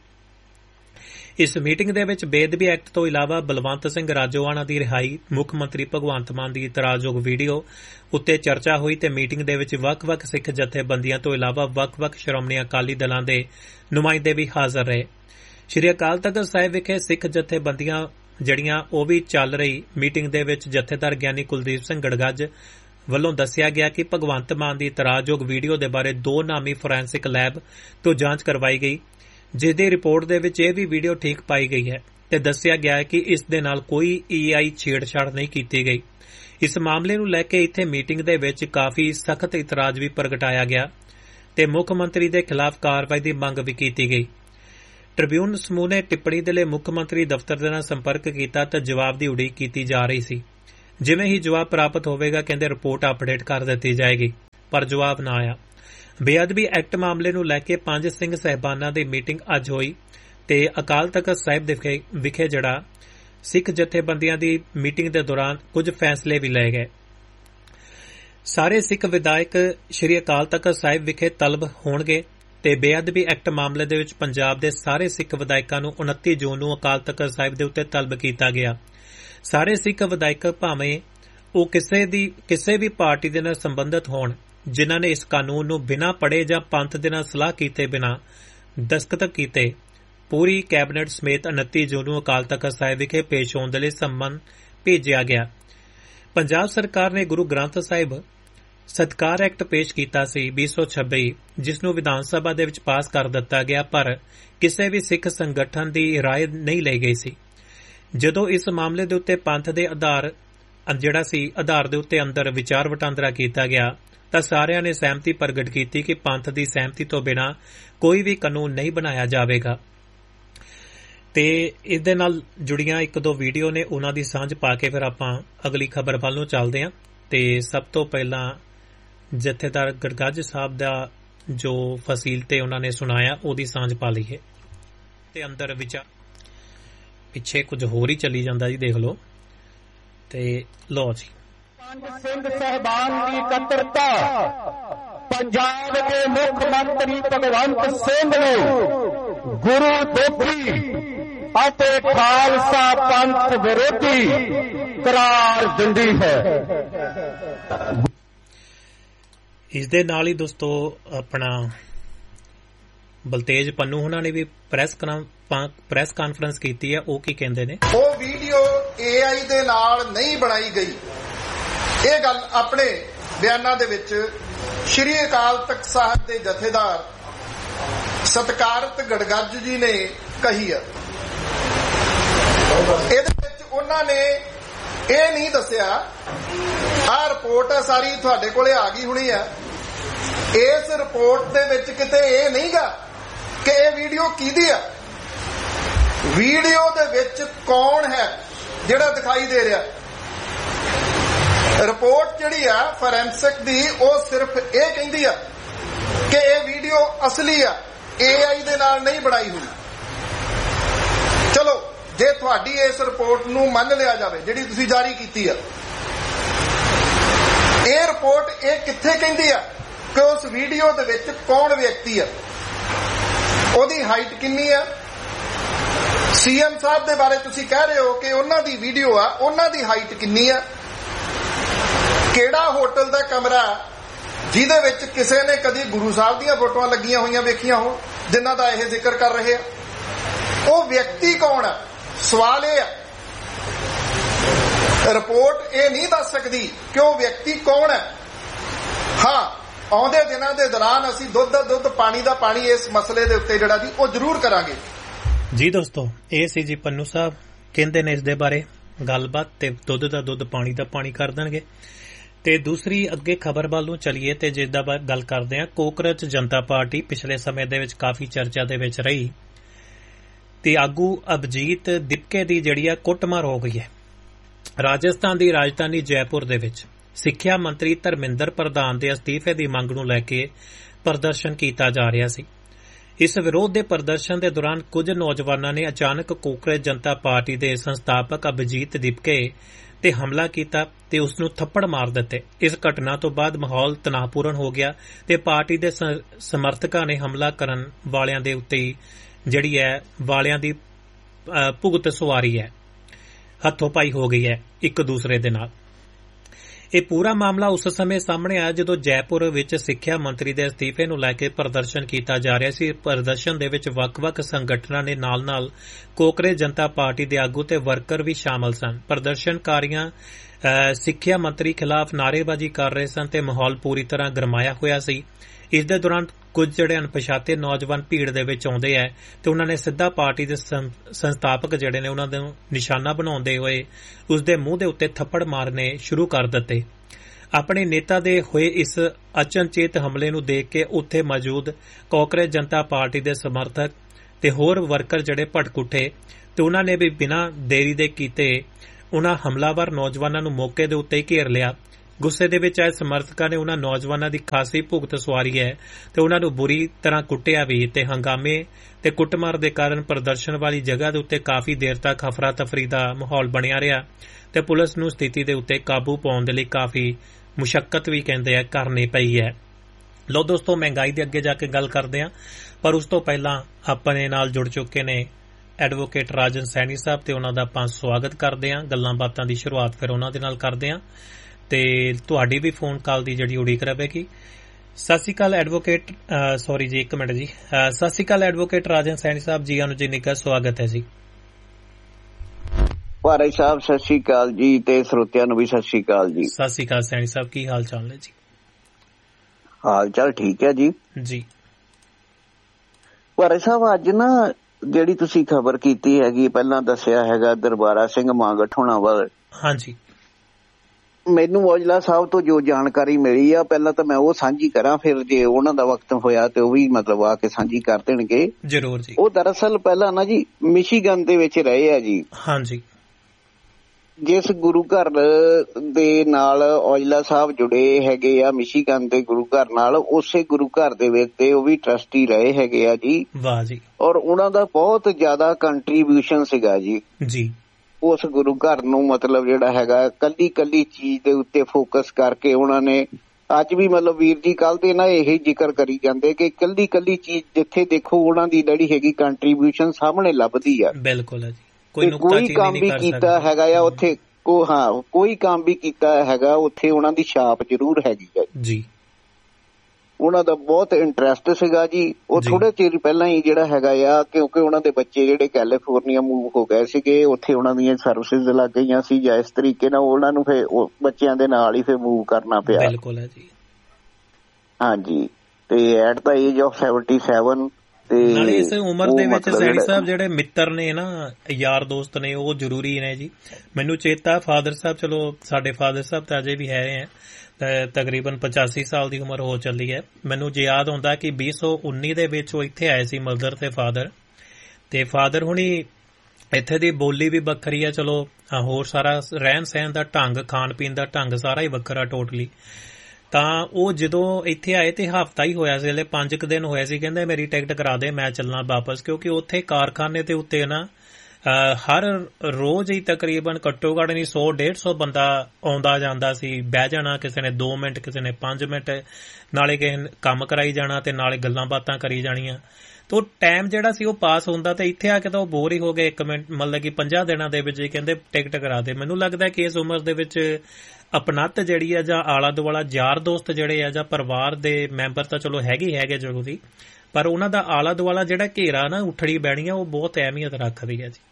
ਇਸ ਮੀਟਿੰਗ ਦੇ ਵਿੱਚ ਬੇਅਦਬੀ ਐਕਟ ਤੋਂ ਇਲਾਵਾ ਬਲਵੰਤ ਸਿੰਘ ਰਾਜੋਆਣਾ ਦੀ ਰਿਹਾਈ, ਮੁੱਖ ਮੰਤਰੀ ਭਗਵੰਤ ਮਾਨ ਦੀ ਇਤਰਾਜ਼ਯੋਗ ਵੀਡੀਓ ਉੱਤੇ ਚਰਚਾ ਹੋਈ ਤੇ ਮੀਟਿੰਗ ਦੇ ਵਿੱਚ ਵੱਖ-ਵੱਖ ਸਿੱਖ ਜਥੇਬੰਦੀਆਂ ਤੋਂ ਇਲਾਵਾ ਵੱਖ-ਵੱਖ ਸ਼੍ਰੋਮਣੀ ਅਕਾਲੀ ਦਲਾਂ ਦੇ ਨੁਮਾਇੰਦੇ ਵੀ ਹਾਜ਼ਰ ਰਹੇ। ਸ਼੍ਰੀ ਅਕਾਲ ਤਖ਼ਤ ਸਾਹਿਬ ਵਿਖੇ ਸਿੱਖ ਜਥੇਬੰਦੀਆਂ ਜਿਹੜੀਆਂ ਉਹ ਵੀ ਚੱਲ ਰਹੀ ਮੀਟਿੰਗ ਦੇ ਵਿੱਚ ਜਥੇਦਾਰ ਗਿਆਨੀ ਕੁਲਦੀਪ ਸਿੰਘ ਗੜਗੱਜ ਵੱਲੋਂ ਦੱਸਿਆ ਗਿਆ ਕਿ ਭਗਵੰਤ ਮਾਨ ਦੀ ਇਤਰਾਜ਼ਯੋਗ ਵੀਡੀਓ ਦੇ ਬਾਰੇ ਦੋ ਨਾਮੀ ਫੋਰੈਂਸਿਕ ਲੈਬ ਤੋਂ ਜਾਂਚ ਕਰਵਾਈ ਗਈ, ਜਿਸ ਦੀ ਰਿਪੋਰਟ ਦੇ ਵਿੱਚ ਇਹ ਵੀ ਵੀਡੀਓ ਠੀਕ ਪਾਈ ਗਈ ਹੈ ਤੇ ਦੱਸਿਆ ਗਿਆ ਹੈ ਕਿ ਇਸ ਦੇ ਨਾਲ ਕੋਈ ਈਆਈ ਛੇੜਛਾੜ ਨਹੀਂ ਕੀਤੀ ਗਈ। ਇਸ ਮਾਮਲੇ ਨੂੰ ਲੈ ਕੇ ਇੱਥੇ ਮੀਟਿੰਗ ਦੇ ਵਿੱਚ ਕਾਫੀ ਸਖਤ ਇਤਰਾਜ਼ ਵੀ ਪ੍ਰਗਟਾਇਆ ਗਿਆ ਤੇ ਮੁੱਖ ਮੰਤਰੀ ਦੇ ਖਿਲਾਫ ਕਾਰਵਾਈ ਦੀ ਮੰਗ ਵੀ ਕੀਤੀ ਗਈ। ਟ੍ਰਿਬਿਊਨ ਸਮੂਹ ਨੇ ਟਿੱਪਣੀ ਦੇ ਲਈ ਮੁੱਖ ਮੰਤਰੀ ਦਫ਼ਤਰ ਦੇ ਨਾਲ ਸੰਪਰਕ ਕੀਤਾ ਤਾਂ ਜਵਾਬ ਦੀ ਉਡੀਕ ਕੀਤੀ ਜਾ ਰਹੀ ਸੀ। ਜਿਵੇਂ ਹੀ ਜਵਾਬ ਪ੍ਰਾਪਤ ਹੋਵੇਗਾ ਕਹਿੰਦੇ ਰਿਪੋਰਟ ਅਪਡੇਟ ਕਰ ਦਿੱਤੀ ਜਾਏਗੀ, ਪਰ ਜਵਾਬ ਨਾ ਆਇਆ। ਬੇਅਦਬੀ ਐਕਟ ਮਾਮਲੇ ਨੂੰ ਲੈ ਕੇ ਪੰਜ ਸਿੰਘ ਸਾਹਿਬਾਨਾਂ ਦੀ ਮੀਟਿੰਗ ਅੱਜ ਹੋਈ ਤੇ ਅਕਾਲ ਤਖ਼ਤ ਸਾਹਿਬ ਵਿਖੇ ਜਿਹੜਾ ਸਿੱਖ ਜਥੇਬੰਦੀਆਂ ਦੀ ਮੀਟਿੰਗ ਦੇ ਦੌਰਾਨ ਕੁਝ ਫੈਸਲੇ ਵੀ ਲਏ ਗਏ। ਸਾਰੇ ਸਿੱਖ ਵਿਧਾਇਕ ਸ਼੍ਰੀ ਅਕਾਲ ਤਖ਼ਤ ਸਾਹਿਬ ਵਿਖੇ ਤਲਬ ਹੋਣਗੇ ਤੇ ਬੇਅਦਬੀ ਐਕਟ ਮਾਮਲੇ ਦੇ ਵਿੱਚ ਪੰਜਾਬ ਦੇ ਸਾਰੇ ਸਿੱਖ ਵਿਧਾਇਕਾਂ ਨੂੰ ਉਨੱਤੀ ਜੂਨ ਨੂੰ ਅਕਾਲ ਤਖ਼ਤ ਸਾਹਿਬ ਦੇ ਉੱਤੇ ਤਲਬ ਕੀਤਾ ਗਿਆ। ਸਾਰੇ ਸਿੱਖ ਵਿਧਾਇਕ ਭਾਵੇਂ ਉਹ ਕਿਸੇ ਦੀ ਕਿਸੇ ਵੀ ਪਾਰਟੀ ਦੇ ਨਾਲ ਸੰਬੰਧਿਤ ਹੋਣ, ਜਿਨ੍ਹਾਂ ਨੇ ਇਸ ਕਾਨੂੰਨ ਨੂੰ ਬਿਨਾਂ ਪੜ੍ਹੇ ਜਾਂ ਪੰਥ ਦੇ ਨਾਲ ਸਲਾਹ ਕੀਤੇ ਬਿਨਾਂ ਦਸਤਖਤ ਕੀਤੇ, ਪੂਰੀ ਕੈਬਨਿਟ ਸਮੇਤ ਉਨੱਤੀ ਜੂਨ ਨੂੰ ਅਕਾਲ ਤਖ਼ਤ ਸਾਹਿਬ ਵਿਖੇ ਪੇਸ਼ ਹੋਣ ਦੇ ਲਈ ਸੰਮਨ ਭੇਜਿਆ ਗਿਆ। ਪੰਜਾਬ ਸਰਕਾਰ ਨੇ ਗੁਰੂ ਗ੍ਰੰਥ ਸਾਹਿਬ ਸਤਿਕਾਰ ਐਕਟ ਪੇਸ਼ ਕੀਤਾ ਸੀ ਵੀਹ ਸੌ ਛੱਬੀ, ਜਿਸ ਨੂੰ ਵਿਧਾਨ ਸਭਾ ਦੇ ਵਿੱਚ ਪਾਸ ਕਰ ਦਿੱਤਾ ਗਿਆ, ਪਰ ਕਿਸੇ ਵੀ ਸਿੱਖ ਸੰਗਠਨ ਦੀ ਰਾਏ ਨਹੀਂ ਲਈ ਗਈ ਸੀ। ਜਦੋਂ ਇਸ ਮਾਮਲੇ ਦੇ ਉੱਤੇ ਪੰਥ ਦੇ ਆਧਾਰ ਜਿਹੜਾ ਸੀ ਆਧਾਰ ਦੇ ਉੱਤੇ ਅੰਦਰ ਵਿਚਾਰ ਵਟਾਂਦਰਾ ਕੀਤਾ ਗਿਆ ਤਾਂ ਸਾਰਿਆਂ ਨੇ ਸਹਿਮਤੀ ਪ੍ਰਗਟ ਕੀਤੀ ਕਿ ਪੰਥ ਦੀ ਸਹਿਮਤੀ ਤੋਂ ਬਿਨਾਂ ਕੋਈ ਵੀ ਕਾਨੂੰਨ ਨਹੀਂ ਬਣਾਇਆ ਜਾਵੇਗਾ। ਤੇ ਇਸ ਦੇ ਨਾਲ ਜੁੜੀਆਂ ਇੱਕ ਦੋ ਵੀਡੀਓ ਨੇ, ਉਹਨਾਂ ਦੀ ਸਾਂਝ ਪਾ ਕੇ ਫਿਰ ਆਪਾਂ ਅਗਲੀ ਖਬਰ ਵੱਲ ਨੂੰ ਚੱਲਦੇ ਹਾਂ। ਤੇ ਸਭ ਤੋਂ ਪਹਿਲਾਂ ਜਥੇਦਾਰ ਗੜਗੱਜ ਸਾਹਿਬ ਦਾ ਜੋ ਫਸੀਲ ਤੇ ਉਹਨਾਂ ਨੇ ਸੁਣਾਇਆ ਉਹਦੀ ਸਾਂਝ ਪਾ ਲਈਏ ਤੇ ਅੰਦਰ ਵਿਚਾਰ ਪਿੱਛੇ ਕੁਝ ਹੋਰ ਹੀ ਚੱਲੀ ਜਾਂਦਾ ਜੀ, ਦੇਖ ਲਓ। ਤੇ ਲਓ ਜੀ, ਪੰਜ ਸਿੰਘ ਸਾਹਿਬਾਨ ਦੀ ਇਕੱਤਰਤਾ ਪੰਜਾਬ ਦੇ ਮੁੱਖ ਮੰਤਰੀ ਭਗਵੰਤ ਸਿੰਘ ਨੂੰ ਗੁਰੂ ਦੋਖੀ ਅਤੇ ਖਾਲਸਾ ਪੰਥ ਵਿਰੋਧੀ ਕਰਾਰ ਦਿੰਦੀ ਹੈ। ਇਸ ਦੇ ਨਾਲ ਹੀ ਦੋਸਤੋ ਆਪਣਾ ਬਲਤੇਜ ਪੰਨੂ ਉਹਨਾਂ ਨੇ ਵੀ ਪ੍ਰੈਸ ਪ੍ਰੈਸ ਕਾਨਫਰੰਸ ਕੀਤੀ ਹੈ। ਉਹ ਕੀ ਕਹਿੰਦੇ ਨੇ? ਉਹ ਵੀਡੀਓ ਏਆਈ ਦੇ ਨਾਲ ਨਹੀਂ ਬਣਾਈ ਗਈ, ਇਹ ਗੱਲ ਆਪਣੇ ਬਿਆਨਾਂ ਦੇ ਵਿੱਚ ਸ਼੍ਰੀ ਅਕਾਲ ਤਖ਼ਤ ਸਾਹਿਬ ਦੇ ਜਥੇਦਾਰ ਸਤਿਕਾਰਤ ਗੜਗੱਜ ਜੀ ਨੇ ਕਹੀ ਹੈ। ਇਹਦੇ ਵਿੱਚ ਉਹਨਾਂ ਨੇ ਇਹ ਨਹੀਂ ਦੱਸਿਆ, ਆਹ ਰਿਪੋਰਟ ਹੈ ਸਾਰੀ ਤੁਹਾਡੇ ਕੋਲੇ ਆ ਗਈ ਹੋਣੀ ਹੈ, ਇਸ ਰਿਪੋਰਟ ਦੇ ਵਿੱਚ ਕਿਤੇ ਇਹ ਨਹੀਂਗਾ ਕਿ ਇਹ ਵੀਡੀਓ ਕਿਹਦੀ ਆ, ਵੀਡੀਓ ਦੇ ਵਿੱਚ ਕੌਣ ਹੈ ਜਿਹੜਾ ਦਿਖਾਈ ਦੇ ਰਿਹਾ। ਰਿਪੋਰਟ ਜਿਹੜੀ ਆ ਫੋਰੈਂਸਿਕ ਦੀ ਉਹ ਸਿਰਫ ਇਹ ਕਹਿੰਦੀ ਆ ਕਿ ਇਹ ਵੀਡੀਓ ਅਸਲੀ ਆ, ਏ ਆਈ ਦੇ ਨਾਲ ਨਹੀਂ ਬਣਾਈ ਹੋਈ। ਚਲੋ ਜੇ ਤੁਹਾਡੀ ਇਸ ਰਿਪੋਰਟ ਨੂੰ ਮੰਨ ਲਿਆ ਜਾਵੇ ਜਿਹੜੀ ਤੁਸੀਂ ਜਾਰੀ ਕੀਤੀ ਆ, ਇਹ ਰਿਪੋਰਟ ਇਹ ਕਿੱਥੇ ਕਹਿੰਦੀ ਆ ਕਿ ਉਸ ਵੀਡੀਓ ਦੇ ਵਿੱਚ ਕੌਣ ਵਿਅਕਤੀ ਆ, ਉਹਦੀ ਹਾਈਟ ਕਿੰਨੀ ਆ? ਸੀਐਮ ਸਾਹਿਬ ਦੇ ਬਾਰੇ ਤੁਸੀਂ ਕਹਿ ਰਹੇ ਹੋ ਕਿ ਉਹਨਾਂ ਦੀ ਵੀਡੀਓ ਆ, ਉਹਨਾਂ ਦੀ ਹਾਈਟ ਕਿੰਨੀ ਆ? ਕਿਹੜਾ ਹੋਟਲ ਦਾ ਕਮਰਾ ਜਿਹਦੇ ਵਿੱਚ ਕਿਸੇ ਨੇ ਕਦੀ ਗੁਰੂ ਸਾਹਿਬ ਦੀਆਂ ਫੋਟੋਆਂ ਲੱਗੀਆਂ ਹੋਈਆਂ ਵੇਖੀਆਂ ਹੋ ਜਿਨ੍ਹਾਂ ਦਾ ਇਹ ਜ਼ਿਕਰ ਕਰ ਰਹੇ ਆ? ਉਹ ਵਿਅਕਤੀ ਕੌਣ ਆ? ਸਵਾਲ ਇਹ ਆ, ਰਿਪੋਰਟ ਇਹ ਨਹੀਂ ਦੱਸ ਸਕਦੀ ਕਿ ਉਹ ਵਿਅਕਤੀ ਕੌਣ ਹੈ। ਹਾਂ, ਆਉਂਦੇ ਦਿਨਾਂ ਦੇ ਦੌਰਾਨ ਅਸੀਂ ਦੁੱਧ ਦਾ ਦੁੱਧ ਪਾਣੀ ਦਾ ਪਾਣੀ ਇਸ ਮਸਲੇ ਦੇ ਉੱਤੇ ਜਿਹੜਾ ਜੀ ਉਹ ਜ਼ਰੂਰ ਕਰਾਂਗੇ। ਜੀ ਦੋਸਤੋ, ਇਹ ਸੀ ਜੀ ਪੰਨੂ ਸਾਹਿਬ ਕਹਿੰਦੇ ਨੇ ਇਸ ਦੇ ਬਾਰੇ ਗੱਲਬਾਤ, ਤੇ ਦੁੱਧ ਦਾ ਦੁੱਧ ਪਾਣੀ ਦਾ ਪਾਣੀ ਕਰ ਦੇਣਗੇ। ਤੇ ਦੂਸਰੀ ਅੱਗੇ ਖਬਰ ਵੱਲ ਨੂੰ ਚਲੀਏ ਤੇ ਜਿੱਦਾਂ ਗੱਲ ਕਰਦੇ ਹਾਂ, ਕਾਂਗਰਸ ਜਨਤਾ ਪਾਰਟੀ ਪਿਛਲੇ ਸਮੇਂ ਦੇ ਵਿੱਚ ਕਾਫੀ ਚਰਚਾ ਦੇ ਵਿੱਚ ਰਹੀ ਤੇ ਆਗੂ ਅਭਿਜੀਤ ਦਿਪਕੇ ਦੀ ਜਿਹੜੀ ਆ ਕੁੱਟਮਾਰ ਹੋ ਗਈ ਹੈ। ਰਾਜਸਥਾਨ ਦੀ ਰਾਜਧਾਨੀ ਜੈਪੁਰ ਦੇ ਵਿੱਚ ਸਿੱਖਿਆ ਮੰਤਰੀ ਧਰਮਿੰਦਰ ਪ੍ਰਧਾਨ ਦੇ ਅਸਤੀਫੇ ਦੀ ਮੰਗ ਨੂੰ ਲੈ ਕੇ ਪ੍ਰਦਰਸ਼ਨ ਕੀਤਾ ਜਾ ਰਿਹਾ ਸੀ। ਇਸ ਵਿਰੋਧ ਦੇ ਪ੍ਰਦਰਸ਼ਨ ਦੇ ਦੌਰਾਨ ਕੁਝ ਨੌਜਵਾਨਾਂ ਨੇ ਅਚਾਨਕ ਕਾਂਗਰਸ ਜਨਤਾ ਪਾਰਟੀ ਦੇ ਸੰਸਥਾਪਕ ਅਭਿਜੀਤ ਦਿਪਕੇ ਤੇ ਹਮਲਾ ਕੀਤਾ ਤੇ ਉਸ ਨੂੰ ਥੱਪੜ ਮਾਰ ਦਿੱਤੇ। ਇਸ ਘਟਨਾ ਤੋਂ ਬਾਅਦ ਮਾਹੌਲ ਤਣਾਅਪੂਰਨ ਹੋ ਗਿਆ ਤੇ ਪਾਰਟੀ ਦੇ ਸਮਰਥਕਾਂ ਨੇ ਹਮਲਾ ਕਰਨ ਵਾਲਿਆਂ ਦੇ ਉੱਤੇ ਜਿਹੜੀ ਹੈ ਵਾਲਿਆਂ ਦੀ ਭੁਗਤ ਸਵਾਰੀ ਹੈ, ਹੱਥੋਂ ਪਾਈ ਹੋ ਗਈ ਹੈ ਇੱਕ ਦੂਸਰੇ ਦੇ ਨਾਲ। ਇਹ ਪੂਰਾ ਮਾਮਲਾ ਉਸ ਸਮੇਂ ਸਾਹਮਣੇ ਆਇਆ ਜਦੋਂ ਜੈਪੁਰ ਵਿੱਚ ਸਿੱਖਿਆ ਮੰਤਰੀ ਦੇ ਅਸਤੀਫੇ ਨੂੰ ਲੈ ਕੇ ਪ੍ਰਦਰਸ਼ਨ ਕੀਤਾ ਜਾ ਰਿਹਾ ਸੀ। ਪ੍ਰਦਰਸ਼ਨ ਦੇ ਵਿੱਚ ਵੱਖ-ਵੱਖ ਸੰਗਠਨਾਂ ਦੇ ਨਾਲ-ਨਾਲ ਕਾਂਗਰਸ ਜਨਤਾ ਪਾਰਟੀ ਦੇ ਆਗੂ ਤੇ ਵਰਕਰ ਵੀ ਸ਼ਾਮਲ ਸਨ। ਪ੍ਰਦਰਸ਼ਨਕਾਰੀਆਂ ਸਿੱਖਿਆ ਮੰਤਰੀ ਖਿਲਾਫ ਨਾਅਰੇਬਾਜ਼ੀ ਕਰ ਰਹੇ ਸਨ ਤੇ ਮਾਹੌਲ ਪੂਰੀ ਤਰ੍ਹਾਂ ਗਰਮਾਇਆ ਹੋਇਆ ਸੀ। ਇਸ ਦੇ ਦੌਰਾਨ ਕੁਝ ਜਿਹੜੇ ਅਣਪਛਾਤੇ ਨੌਜਵਾਨ ਭੀੜ ਦੇ ਵਿੱਚ ਆਉਂਦੇ ਹੈ ਤੇ ਉਹਨਾਂ ਨੇ ਸਿੱਧਾ ਪਾਰਟੀ ਦੇ ਸੰਸਥਾਪਕ ਜਿਹੜੇ ਨੇ ਉਹਨਾਂ ਨੂੰ ਨਿਸ਼ਾਨਾ ਬਣਾਉਂਦੇ ਹੋਏ ਉਸ ਦੇ ਮੂੰਹ ਦੇ ਉੱਤੇ ਥੱਪੜ ਮਾਰਨੇ ਸ਼ੁਰੂ ਕਰ ਦਿੱਤੇ। ਆਪਣੇ ਨੇਤਾ ਦੇ ਹੋਏ ਇਸ ਅਚਨਚੇਤ ਹਮਲੇ ਨੂੰ ਦੇਖ ਕੇ ਉੱਥੇ ਮੌਜੂਦ ਕਾਂਗਰਸ ਜਨਤਾ ਪਾਰਟੀ ਦੇ ਸਮਰਥਕ ਤੇ ਹੋਰ ਵਰਕਰ ਜਿਹੜੇ ਭੜਕ ਉੱਠੇ ਤੇ ਉਹਨਾਂ ਨੇ ਵੀ ਬਿਨਾਂ ਦੇਰੀ ਦੇ ਕੀਤੇ ਉਹਨਾਂ ਹਮਲਾਵਰ ਨੌਜਵਾਨਾਂ ਨੂੰ ਮੌਕੇ ਦੇ ਉੱਤੇ ਹੀ ਘੇਰ ਲਿਆ। ਗੁੱਸੇ ਦੇ ਵਿੱਚ ਆਏ ਸਮਰਥਕਾਂ ਨੇ ਉਹਨਾਂ ਨੌਜਵਾਨਾਂ ਦੀ ਖਾਸੀ ਭੁਗਤ ਸਵਾਰੀ ਹੈ ਤੇ ਉਹਨਾਂ ਨੂੰ ਬੁਰੀ ਤਰ੍ਹਾਂ ਕੁੱਟਿਆ ਵੀ ਤੇ ਹੰਗਾਮੇ ਤੇ ਕੁੱਟਮਾਰ ਦੇ ਕਾਰਨ ਪ੍ਰਦਰਸ਼ਨ ਵਾਲੀ ਜਗ੍ਹਾ ਦੇ ਉੱਤੇ ਕਾਫੀ ਦੇਰ ਤੱਕ ਹਫਰਾ ਤਫਰੀ ਦਾ ਮਾਹੌਲ ਬਣਿਆ ਰਿਹਾ ਤੇ ਪੁਲਿਸ ਨੂੰ ਸਥਿਤੀ ਦੇ ਉੱਤੇ ਕਾਬੂ ਪਾਉਣ ਦੇ ਲਈ ਕਾਫੀ ਮੁਸ਼ੱਕਤ ਵੀ ਕਹਿੰਦੇ ਆ ਕਰਨੀ ਪਈ ਹੈ। ਲੋ ਦੋਸਤੋ, ਮਹਿੰਗਾਈ ਦੇ ਅੱਗੇ ਜਾ ਕੇ ਗੱਲ ਕਰਦੇ ਹਾਂ, ਪਰ ਉਸ ਤੋਂ ਪਹਿਲਾਂ ਆਪਣੇ ਨਾਲ ਜੁੜ ਚੁੱਕੇ ਨੇ ਐਡਵੋਕੇਟ ਰਾਜਨ ਸੈਣੀ ਸਾਹਿਬ ਤੇ ਉਹਨਾਂ ਦਾ ਆਪਾਂ ਸਵਾਗਤ ਕਰਦੇ ਹਾਂ। ਗੱਲਾਂ ਬਾਤਾਂ ਦੀ ਸ਼ੁਰੂਆਤ ਫਿਰ ਉਹਨਾਂ ਦੇ ਨਾਲ ਕਰਦੇ ਹਾਂ ਤੇ ਤੁਹਾਡੀ ਵੀ ਫੋਨ ਕਾਲ ਦੀ ਜਿਹੜੀ ਉਡੀਕ ਰਹੇਗੀ। ਸਤਿ ਸ਼੍ਰੀ ਅਕਾਲ ਐਡਵੋਕੇਟ, ਸੌਰੀ ਜੀ ਇੱਕ ਮਿੰਟ ਜੀ, ਸਤਿ ਸ਼੍ਰੀ ਅਕਾਲ ਐਡਵੋਕੇਟ ਰਾਜਨ ਸੈਣੀ ਸਾਹਿਬ ਜੀ, ਆਨੂੰ ਜੀ ਨਿੱਘਾ ਸਵਾਗਤ ਹੈ ਜੀ। ਭਾਰਤ ਸਾਹਿਬ ਸਤਿ ਸ਼੍ਰੀ ਅਕਾਲ ਜੀ ਤੇ ਸਰੋਤਿਆਂ ਨੂੰ ਵੀ ਸਤਿ ਸ਼੍ਰੀ ਅਕਾਲ ਜੀ। ਸਤਿ ਸ਼੍ਰੀ ਅਕਾਲ ਸੈਣੀ ਸਾਹਿਬ, ਕੀ ਹਾਲ ਚਾਲ ਨੇ ਜੀ? ਹਾਲ ਚਾਲ ਠੀਕ ਹੈ ਜੀ। ਜੀ ਭਾਰਤ ਸਾਹਿਬ, ਅੱਜ ਨਾ ਜਿਹੜੀ ਤੁਸੀਂ ਖਬਰ ਕੀਤੀ ਹੈਗੀ, ਪਹਿਲਾਂ ਦੱਸਿਆ ਹੈਗਾ ਦਰਬਾਰਾ ਸਿੰਘ ਮਾਂਗਟ ਹੋਣਾ ਵੱਲ, ਹਾਂਜੀ, ਮੈਨੂੰ ਔਜਲਾ ਸਾਹਿਬ ਤੋਂ ਜੋ ਜਾਣਕਾਰੀ ਮਿਲੀ ਆ ਪਹਿਲਾਂ ਤਾਂ ਮੈਂ ਉਹ ਸਾਂਝੀ ਕਰਾਂ, ਫਿਰ ਜੇ ਉਹਨਾਂ ਦਾ ਵਕਤ ਹੋਇਆ ਤੇ ਉਹ ਵੀ ਮਤਲਬ ਆ ਕੇ ਸਾਂਝੀ ਕਰ ਦੇਣਗੇ। ਜ਼ਰੂਰ ਜੀ। ਉਹ ਦਰਅਸਲ ਪਹਿਲਾਂ ਨਾ ਜੀ ਮਿਸ਼ੀਗਨ ਦੇ ਵਿੱਚ ਰਹੇ ਆ ਜੀ। ਹਾਂਜੀ। ਜਿਸ ਗੁਰੂ ਘਰ ਦੇ ਨਾਲ ਔਜਲਾ ਸਾਹਿਬ ਜੁੜੇ ਹੈਗੇ ਆ, ਮਿਸ਼ੀਗਨ ਦੇ ਗੁਰੂ ਘਰ ਨਾਲ, ਉਸੇ ਗੁਰੂ ਘਰ ਦੇ ਵਿੱਚ ਉਹ ਵੀ ਟਰਸਟੀ ਰਹੇ ਹੈਗੇ ਆ ਜੀ। ਵਾਹ ਜੀ। ਔਰ ਉਹਨਾਂ ਦਾ ਬਹੁਤ ਜ਼ਿਆਦਾ ਕੰਟਰੀਬਿਊਸ਼ਨ ਸੀਗਾ ਜੀ ਜੀ ਉਸ ਗੁਰੂ ਘਰ ਨੂੰ, ਮਤਲਬ ਜਿਹੜਾ ਹੈਗਾ ਕੱਲੀ ਕੱਲੀ ਚੀਜ਼ ਦੇ ਉੱਤੇ ਫੋਕਸ ਕਰਕੇ ਉਹਨਾਂ ਨੇ ਅੱਜ ਵੀ ਮਤਲਬ ਵੀਰ ਜੀ ਕੱਲ ਦੇ ਨਾ ਇਹੀ ਜ਼ਿਕਰ ਕਰੀ ਜਾਂਦੇ ਕਿ ਕੱਲੀ ਕੱਲੀ ਚੀਜ਼ ਜਿੱਥੇ ਦੇਖੋ ਉਹਨਾਂ ਦੀ ਜਿਹੜੀ ਹੈਗੀ ਕੰਟਰੀਬਿਊਸ਼ਨ ਸਾਹਮਣੇ ਲੱਭਦੀ ਆ। ਬਿਲਕੁਲ ਹੈ ਜੀ। ਕੋਈ ਕੋਈ ਕੰਮ ਵੀ ਕੀਤਾ ਹੈਗਾ ਆ ਉੱਥੇ, ਕੋ ਹਾਂ ਕੋਈ ਕੰਮ ਵੀ ਕੀਤਾ ਹੈਗਾ ਉੱਥੇ ਉਹਨਾਂ ਦੀ ਛਾਪ ਜ਼ਰੂਰ ਹੈਗੀ ਆ ਜੀ। ਉਹਨਾਂ ਦਾ ਬਹੁਤ ਇੰਟਰਸਟ ਸੀਗਾ ਜੀ। ਉਹ ਥੋੜੇ ਚਿਰ ਪਹਿਲਾਂ ਹੀ ਜਿਹੜਾ ਹੈਗਾ ਆ, ਕਿਉਂਕਿ ਉਹਨਾਂ ਦੇ ਬੱਚੇ ਜਿਹੜੇ ਕੈਲੀਫੋਰਨੀਆ ਮੂਵ ਹੋ ਗਏ ਸੀਗੇ, ਉੱਥੇ ਉਹਨਾਂ ਦੀਆਂ ਸਰਵਿਸਿਜ਼ ਲੱਗ ਗਈਆਂ ਸੀ ਜਾਂ ਇਸ ਤਰੀਕੇ ਨਾਲ ਉਹਨਾਂ ਨੂੰ ਫਿਰ ਬੱਚਿਆਂ ਦੇ ਨਾਲ ਹੀ ਫਿਰ ਮੂਵ ਕਰਨਾ ਪਿਆ। ਬਿਲਕੁਲ ਹੈ ਜੀ। ਹਾਂਜੀ, ਤੇ at the age of seventy seven ਨਾਲੇ ਇਸ ਉਮਰ ਦੇ ਵਿੱਚ ਸੈਣੀ ਸਾਹਿਬ ਜਿਹੜੇ ਮਿੱਤਰ ਨੇ ਨਾ, ਯਾਰ ਦੋਸਤ ਨੇ, ਉਹ ਜ਼ਰੂਰੀ ਨੇ ਜੀ। ਮੈਨੂੰ ਚੇਤਾ ਫਾਦਰ ਸਾਹਿਬ, ਚਲੋ ਸਾਡੇ ਫਾਦਰ ਸਾਹਿਬ ਤਾਂ ਅਜੇ ਵੀ ਹੈ, ਤਕਰੀਬਨ ਪਚਾਸੀ ਸਾਲ ਦੀ ਉਮਰ ਹੋ ਚੱਲੀ ਹੈ। ਮੈਨੂੰ ਜੇ ਯਾਦ ਹੁੰਦਾ ਕਿ ਵੀਹ ਸੌ ਉੱਨੀ ਦੇ ਵਿੱਚ ਉਹ ਇੱਥੇ ਆਏ ਸੀ, ਮਦਰ ਤੇ ਫਾਦਰ, ਤੇ ਫਾਦਰ ਹੁਣੀ ਇੱਥੇ ਦੀ ਬੋਲੀ ਵੀ ਵੱਖਰੀ ਆ, ਚਲੋ ਹੋਰ ਸਾਰਾ ਰਹਿਣ ਸਹਿਣ ਦਾ ਢੰਗ, ਖਾਣ ਪੀਣ ਦਾ ਢੰਗ ਸਾਰਾ ਹੀ ਵੱਖਰਾ ਟੋਟਲੀ। ਤਾਂ ਉਹ ਜਦੋਂ ਇੱਥੇ ਆਏ ਤੇ ਹਫ਼ਤਾ ਹੀ ਹੋਇਆ ਸੀ, ਹਲੇ ਪੰਜ ਕੁ ਦਿਨ ਹੋਏ ਸੀ। ਕਹਿੰਦੇ ਮੇਰੀ ਟਿਕਟ ਕਰਾ ਦੇ, ਮੈਂ ਚੱਲਣਾ ਵਾਪਸ, ਕਿਉਂਕਿ ਉੱਥੇ ਕਾਰਖਾਨੇ ਦੇ ਉੱਤੇ ਨਾ ਹਰ ਰੋਜ਼ ਹੀ ਤਕਰੀਬਨ ਘੱਟੋ ਘੱਟ ਨਹੀਂ ਸੌ ਡੇਢ ਸੌ ਬੰਦਾ ਆਉਂਦਾ ਜਾਂਦਾ ਸੀ। ਬਹਿ ਜਾਣਾ, ਕਿਸੇ ਨੇ ਦੋ ਮਿੰਟ, ਕਿਸੇ ਨੇ ਪੰਜ ਮਿੰਟ, ਨਾਲੇ ਕਿਸੇ ਕੰਮ ਕਰਾਈ ਜਾਣਾ ਤੇ ਨਾਲੇ ਗੱਲਾਂ ਬਾਤਾਂ ਕਰੀ ਜਾਣੀਆਂ। ਤੋ ਟਾਈਮ ਜਿਹੜਾ ਸੀ ਉਹ ਪਾਸ ਹੁੰਦਾ, ਤੇ ਇੱਥੇ ਆ ਕੇ ਤਾਂ ਉਹ ਬੋਰ ਹੀ ਹੋ ਗਏ ਇੱਕ ਮਿੰਟ, ਮਤਲਬ ਕਿ ਪੰਜਾਂ ਦਿਨਾਂ ਦੇ ਵਿੱਚ ਹੀ ਕਹਿੰਦੇ ਟਿਕਟ ਕਰਾ ਦੇ। ਮੈਨੂੰ ਲੱਗਦਾ ਕਿ ਇਸ ਉਮਰ ਦੇ ਵਿੱਚ ਅਪਣੱਤ ਜਿਹੜੀ ਆ ਜਾਂ ਆਲਾ ਦੁਆਲਾ ਯਾਰ ਦੋਸਤ ਜਿਹੜੇ ਆ ਜਾਂ ਪਰਿਵਾਰ ਦੇ ਮੈਂਬਰ ਤਾਂ ਚਲੋ ਹੈਗੇ ਹੈਗੇ ਜ਼ਰੂਰੀ, ਪਰ ਉਹਨਾਂ ਦਾ ਆਲਾ ਦੁਆਲਾ ਜਿਹੜਾ ਘੇਰਾ ਨਾ ਉੱਠੜੀ ਬਹਿਣੀ ਆ, ਉਹ ਬਹੁਤ ਅਹਿਮੀਅਤ ਰੱਖਦੀ ਹੈ ਜੀ।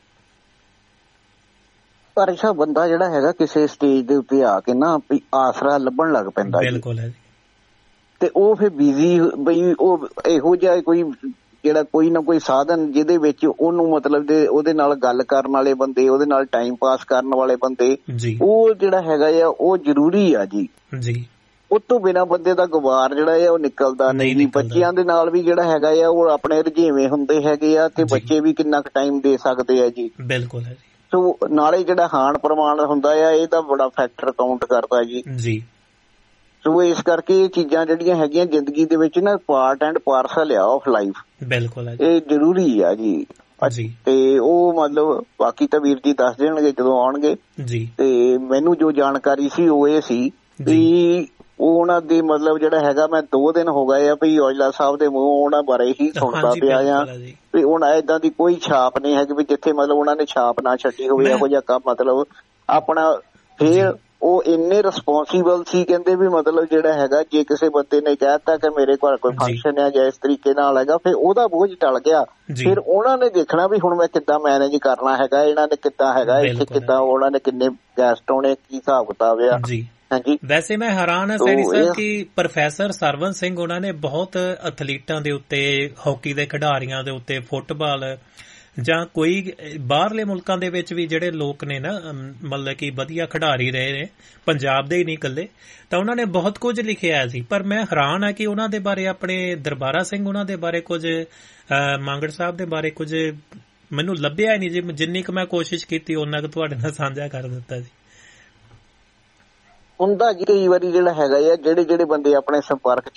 ਪਰ ਅੱਛਾ, ਬੰਦਾ ਜਿਹੜਾ ਹੈਗਾ ਕਿਸੇ ਸਟੇਜ ਦੇ ਉੱਤੇ ਆ ਕੇ ਨਾ ਆਸਰਾ ਲੱਭਣ ਲੱਗ ਪੈਂਦਾ। ਬਿਲਕੁਲ ਹੈ ਜੀ। ਤੇ ਉਹ ਫਿਰ ਬਿਜ਼ੀ ਬਈ ਉਹ ਇਹੋ ਜਿਹਾ ਕੋਈ ਜਿਹੜਾ ਕੋਈ ਨਾ ਕੋਈ ਸਾਧਨ ਜਿਹਦੇ ਵਿੱਚ ਉਹਨੂੰ ਮਤਲਬ ਦੇ ਉਹਦੇ ਨਾਲ ਗੱਲ ਕਰਨ ਵਾਲੇ ਬੰਦੇ, ਉਹਦੇ ਨਾਲ ਟਾਈਮ ਪਾਸ ਕਰਨ ਵਾਲੇ ਬੰਦੇ, ਉਹ ਜਿਹੜਾ ਹੈਗਾ ਆ ਉਹ ਜ਼ਰੂਰੀ ਆ ਜੀ। ਜੀ ਉਹ ਤੋਂ ਬਿਨਾਂ ਬੰਦੇ ਦਾ ਗੁਬਾਰ ਜਿਹੜਾ ਆ ਉਹ ਨਿਕਲਦਾ ਨਹੀਂ। ਬੱਚਿਆਂ ਦੇ ਨਾਲ ਵੀ ਜਿਹੜਾ ਹੈਗਾ ਆ ਉਹ ਆਪਣੇ ਰੁਝੇਵੇਂ ਹੁੰਦੇ ਹੈਗੇ ਆ, ਤੇ ਬੱਚੇ ਵੀ ਕਿੰਨਾ ਕੁ ਟਾਈਮ ਦੇ ਸਕਦੇ ਆ ਜੀ। ਬਿਲਕੁਲ ਹੈ ਜੀ। ਸੋ ਨਾਲੇ ਜਿਹੜਾ ਹਾਣ ਪ੍ਰਮਾਣ ਹੁੰਦਾ ਆ ਇਹ ਤਾਂ ਬੜਾ ਫੈਕਟਰ ਕਾਊਂਟ ਕਰਦਾ ਜੀ ਜੀ। ਸੋ ਇਸ ਕਰਕੇ ਇਹ ਚੀਜ਼ਾਂ ਜਿਹੜੀਆਂ ਹੈਗੀਆਂ ਜ਼ਿੰਦਗੀ ਦੇ ਵਿੱਚ ਨਾ ਪਾਰਟ ਐਂਡ ਪਾਰਸਲ ਆ ਆਫ ਲਾਈਫ। ਬਿਲਕੁਲ ਇਹ ਜ਼ਰੂਰੀ ਆ ਜੀ। ਤੇ ਉਹ ਮਤਲਬ ਬਾਕੀ ਤਾਂ ਵੀਰ ਜੀ ਦੱਸ ਦੇਣਗੇ ਜਦੋਂ ਆਉਣਗੇ ਜੀ। ਤੇ ਮੈਨੂੰ ਜੋ ਜਾਣਕਾਰੀ ਸੀ ਉਹ ਇਹ ਸੀ ਵੀ ਉਹ ਉਹਨਾਂ ਦੀ ਮਤਲਬ ਜਿਹੜਾ ਹੈਗਾ, ਮੈਂ ਦੋ ਦਿਨ ਹੋ ਗਏ ਆ ਵੀ ਔਜਲਾ ਸਾਹਿਬ ਦੇ ਮੂੰਹ ਉਹਨਾਂ ਬਾਰੇ ਹੀ ਸੁਣਦਾ ਪਿਆ ਆ ਵੀ ਹੁਣ ਏਦਾਂ ਦੀ ਕੋਈ ਛਾਪ ਨਹੀਂ ਹੈਗੀ ਵੀ ਜਿੱਥੇ ਮਤਲਬ ਉਹਨਾਂ ਨੇ ਛਾਪ ਨਾ ਛੱਡੀ ਹੋਵੇ ਇਹੋ ਜਿਹਾ ਕੰਮ। ਮਤਲਬ ਆਪਣਾ ਫੇਰ ਉਹ ਇੰਨੇ ਰਿਸਪੋਂਸੀਬਲ ਸੀ, ਕਹਿੰਦੇ ਵੀ ਮਤਲਬ ਜਿਹੜਾ ਹੈਗਾ ਜੇ ਕਿਸੇ ਬੰਦੇ ਨੇ ਕਹਿਤਾ ਕਿ ਮੇਰੇ ਘਰ ਕੋਈ ਫੰਕਸ਼ਨ ਹੈ ਜਾਂ ਇਸ ਤਰੀਕੇ ਨਾਲ ਹੈਗਾ, ਫਿਰ ਉਹਦਾ ਬੋਝ ਟਲ ਗਿਆ। ਫਿਰ ਉਹਨਾਂ ਨੇ ਦੇਖਣਾ ਵੀ ਹੁਣ ਮੈਂ ਕਿੱਦਾਂ ਮੈਨੇਜ ਕਰਨਾ ਹੈਗਾ, ਇਹਨਾਂ ਨੇ ਕਿੱਦਾਂ ਹੈਗਾ ਇੱਥੇ, ਕਿੱਦਾਂ ਉਹਨਾਂ ਨੇ ਕਿੰਨੇ ਗੈਸਟ ਆਉਣੇ, ਕੀ ਹਿਸਾਬ ਕਿਤਾਬ ਆ। ਹਾਂਜੀ, ਵੈਸੇ ਮੈਂ ਹੈਰਾਨ ਹਾਂ ਸੈਣੀ ਸਾਹਿਬ ਕਿ ਪ੍ਰੋਫੈਸਰ ਸਰਵਨ ਸਿੰਘ ਉਹਨਾਂ ਨੇ ਬਹੁਤ ਐਥਲੀਟਾਂ ਦੇ ਉੱਤੇ, ਹਾਕੀ ਦੇ ਖਿਡਾਰੀਆਂ ਦੇ ਉੱਤੇ, ਫੁੱਟਬਾਲ ਜਾਂ ਕੋਈ ਬਾਹਰਲੇ ਮੁਲਕਾਂ ਦੇ ਵਿੱਚ ਵੀ ਜਿਹੜੇ ਲੋਕ ਨੇ ਨਾ ਮਤਲਬ ਕਿ ਵਧੀਆ ਖਿਡਾਰੀ ਰਹੇ ਨੇ, ਪੰਜਾਬ ਦੇ ਹੀ ਨਹੀਂ ਇਕੱਲੇ, ਤਾਂ ਉਹਨਾਂ ਨੇ ਬਹੁਤ ਕੁਝ ਲਿਖਿਆ ਸੀ। ਪਰ ਮੈਂ ਹੈਰਾਨ ਆ ਕਿ ਉਹਨਾਂ ਦੇ ਬਾਰੇ, ਆਪਣੇ ਦਰਬਾਰਾ ਸਿੰਘ ਉਹਨਾਂ ਦੇ ਬਾਰੇ ਕੁਝ, ਮਾਂਗੜ ਸਾਹਿਬ ਦੇ ਬਾਰੇ ਕੁਝ ਮੈਨੂੰ ਲੱਭਿਆ ਹੀ ਨਹੀਂ ਜੀ। ਜਿੰਨੀ ਕੁ ਮੈਂ ਕੋਸ਼ਿਸ਼ ਕੀਤੀ ਉਹਨਾਂ ਕੁ ਤੁਹਾਡੇ ਨਾਲ ਸਾਂਝਾ ਕਰ ਦਿੱਤਾ ਜੀ। ਹੁੰਦਾ ਜੀ ਕਈ ਵਾਰੀ ਜਿਹੜਾ ਹੈਗਾ ਆ ਜਿਹੜੇ ਜਿਹੜੇ ਬੰਦੇ ਆਪਣੇ ਸੰਪਰਕ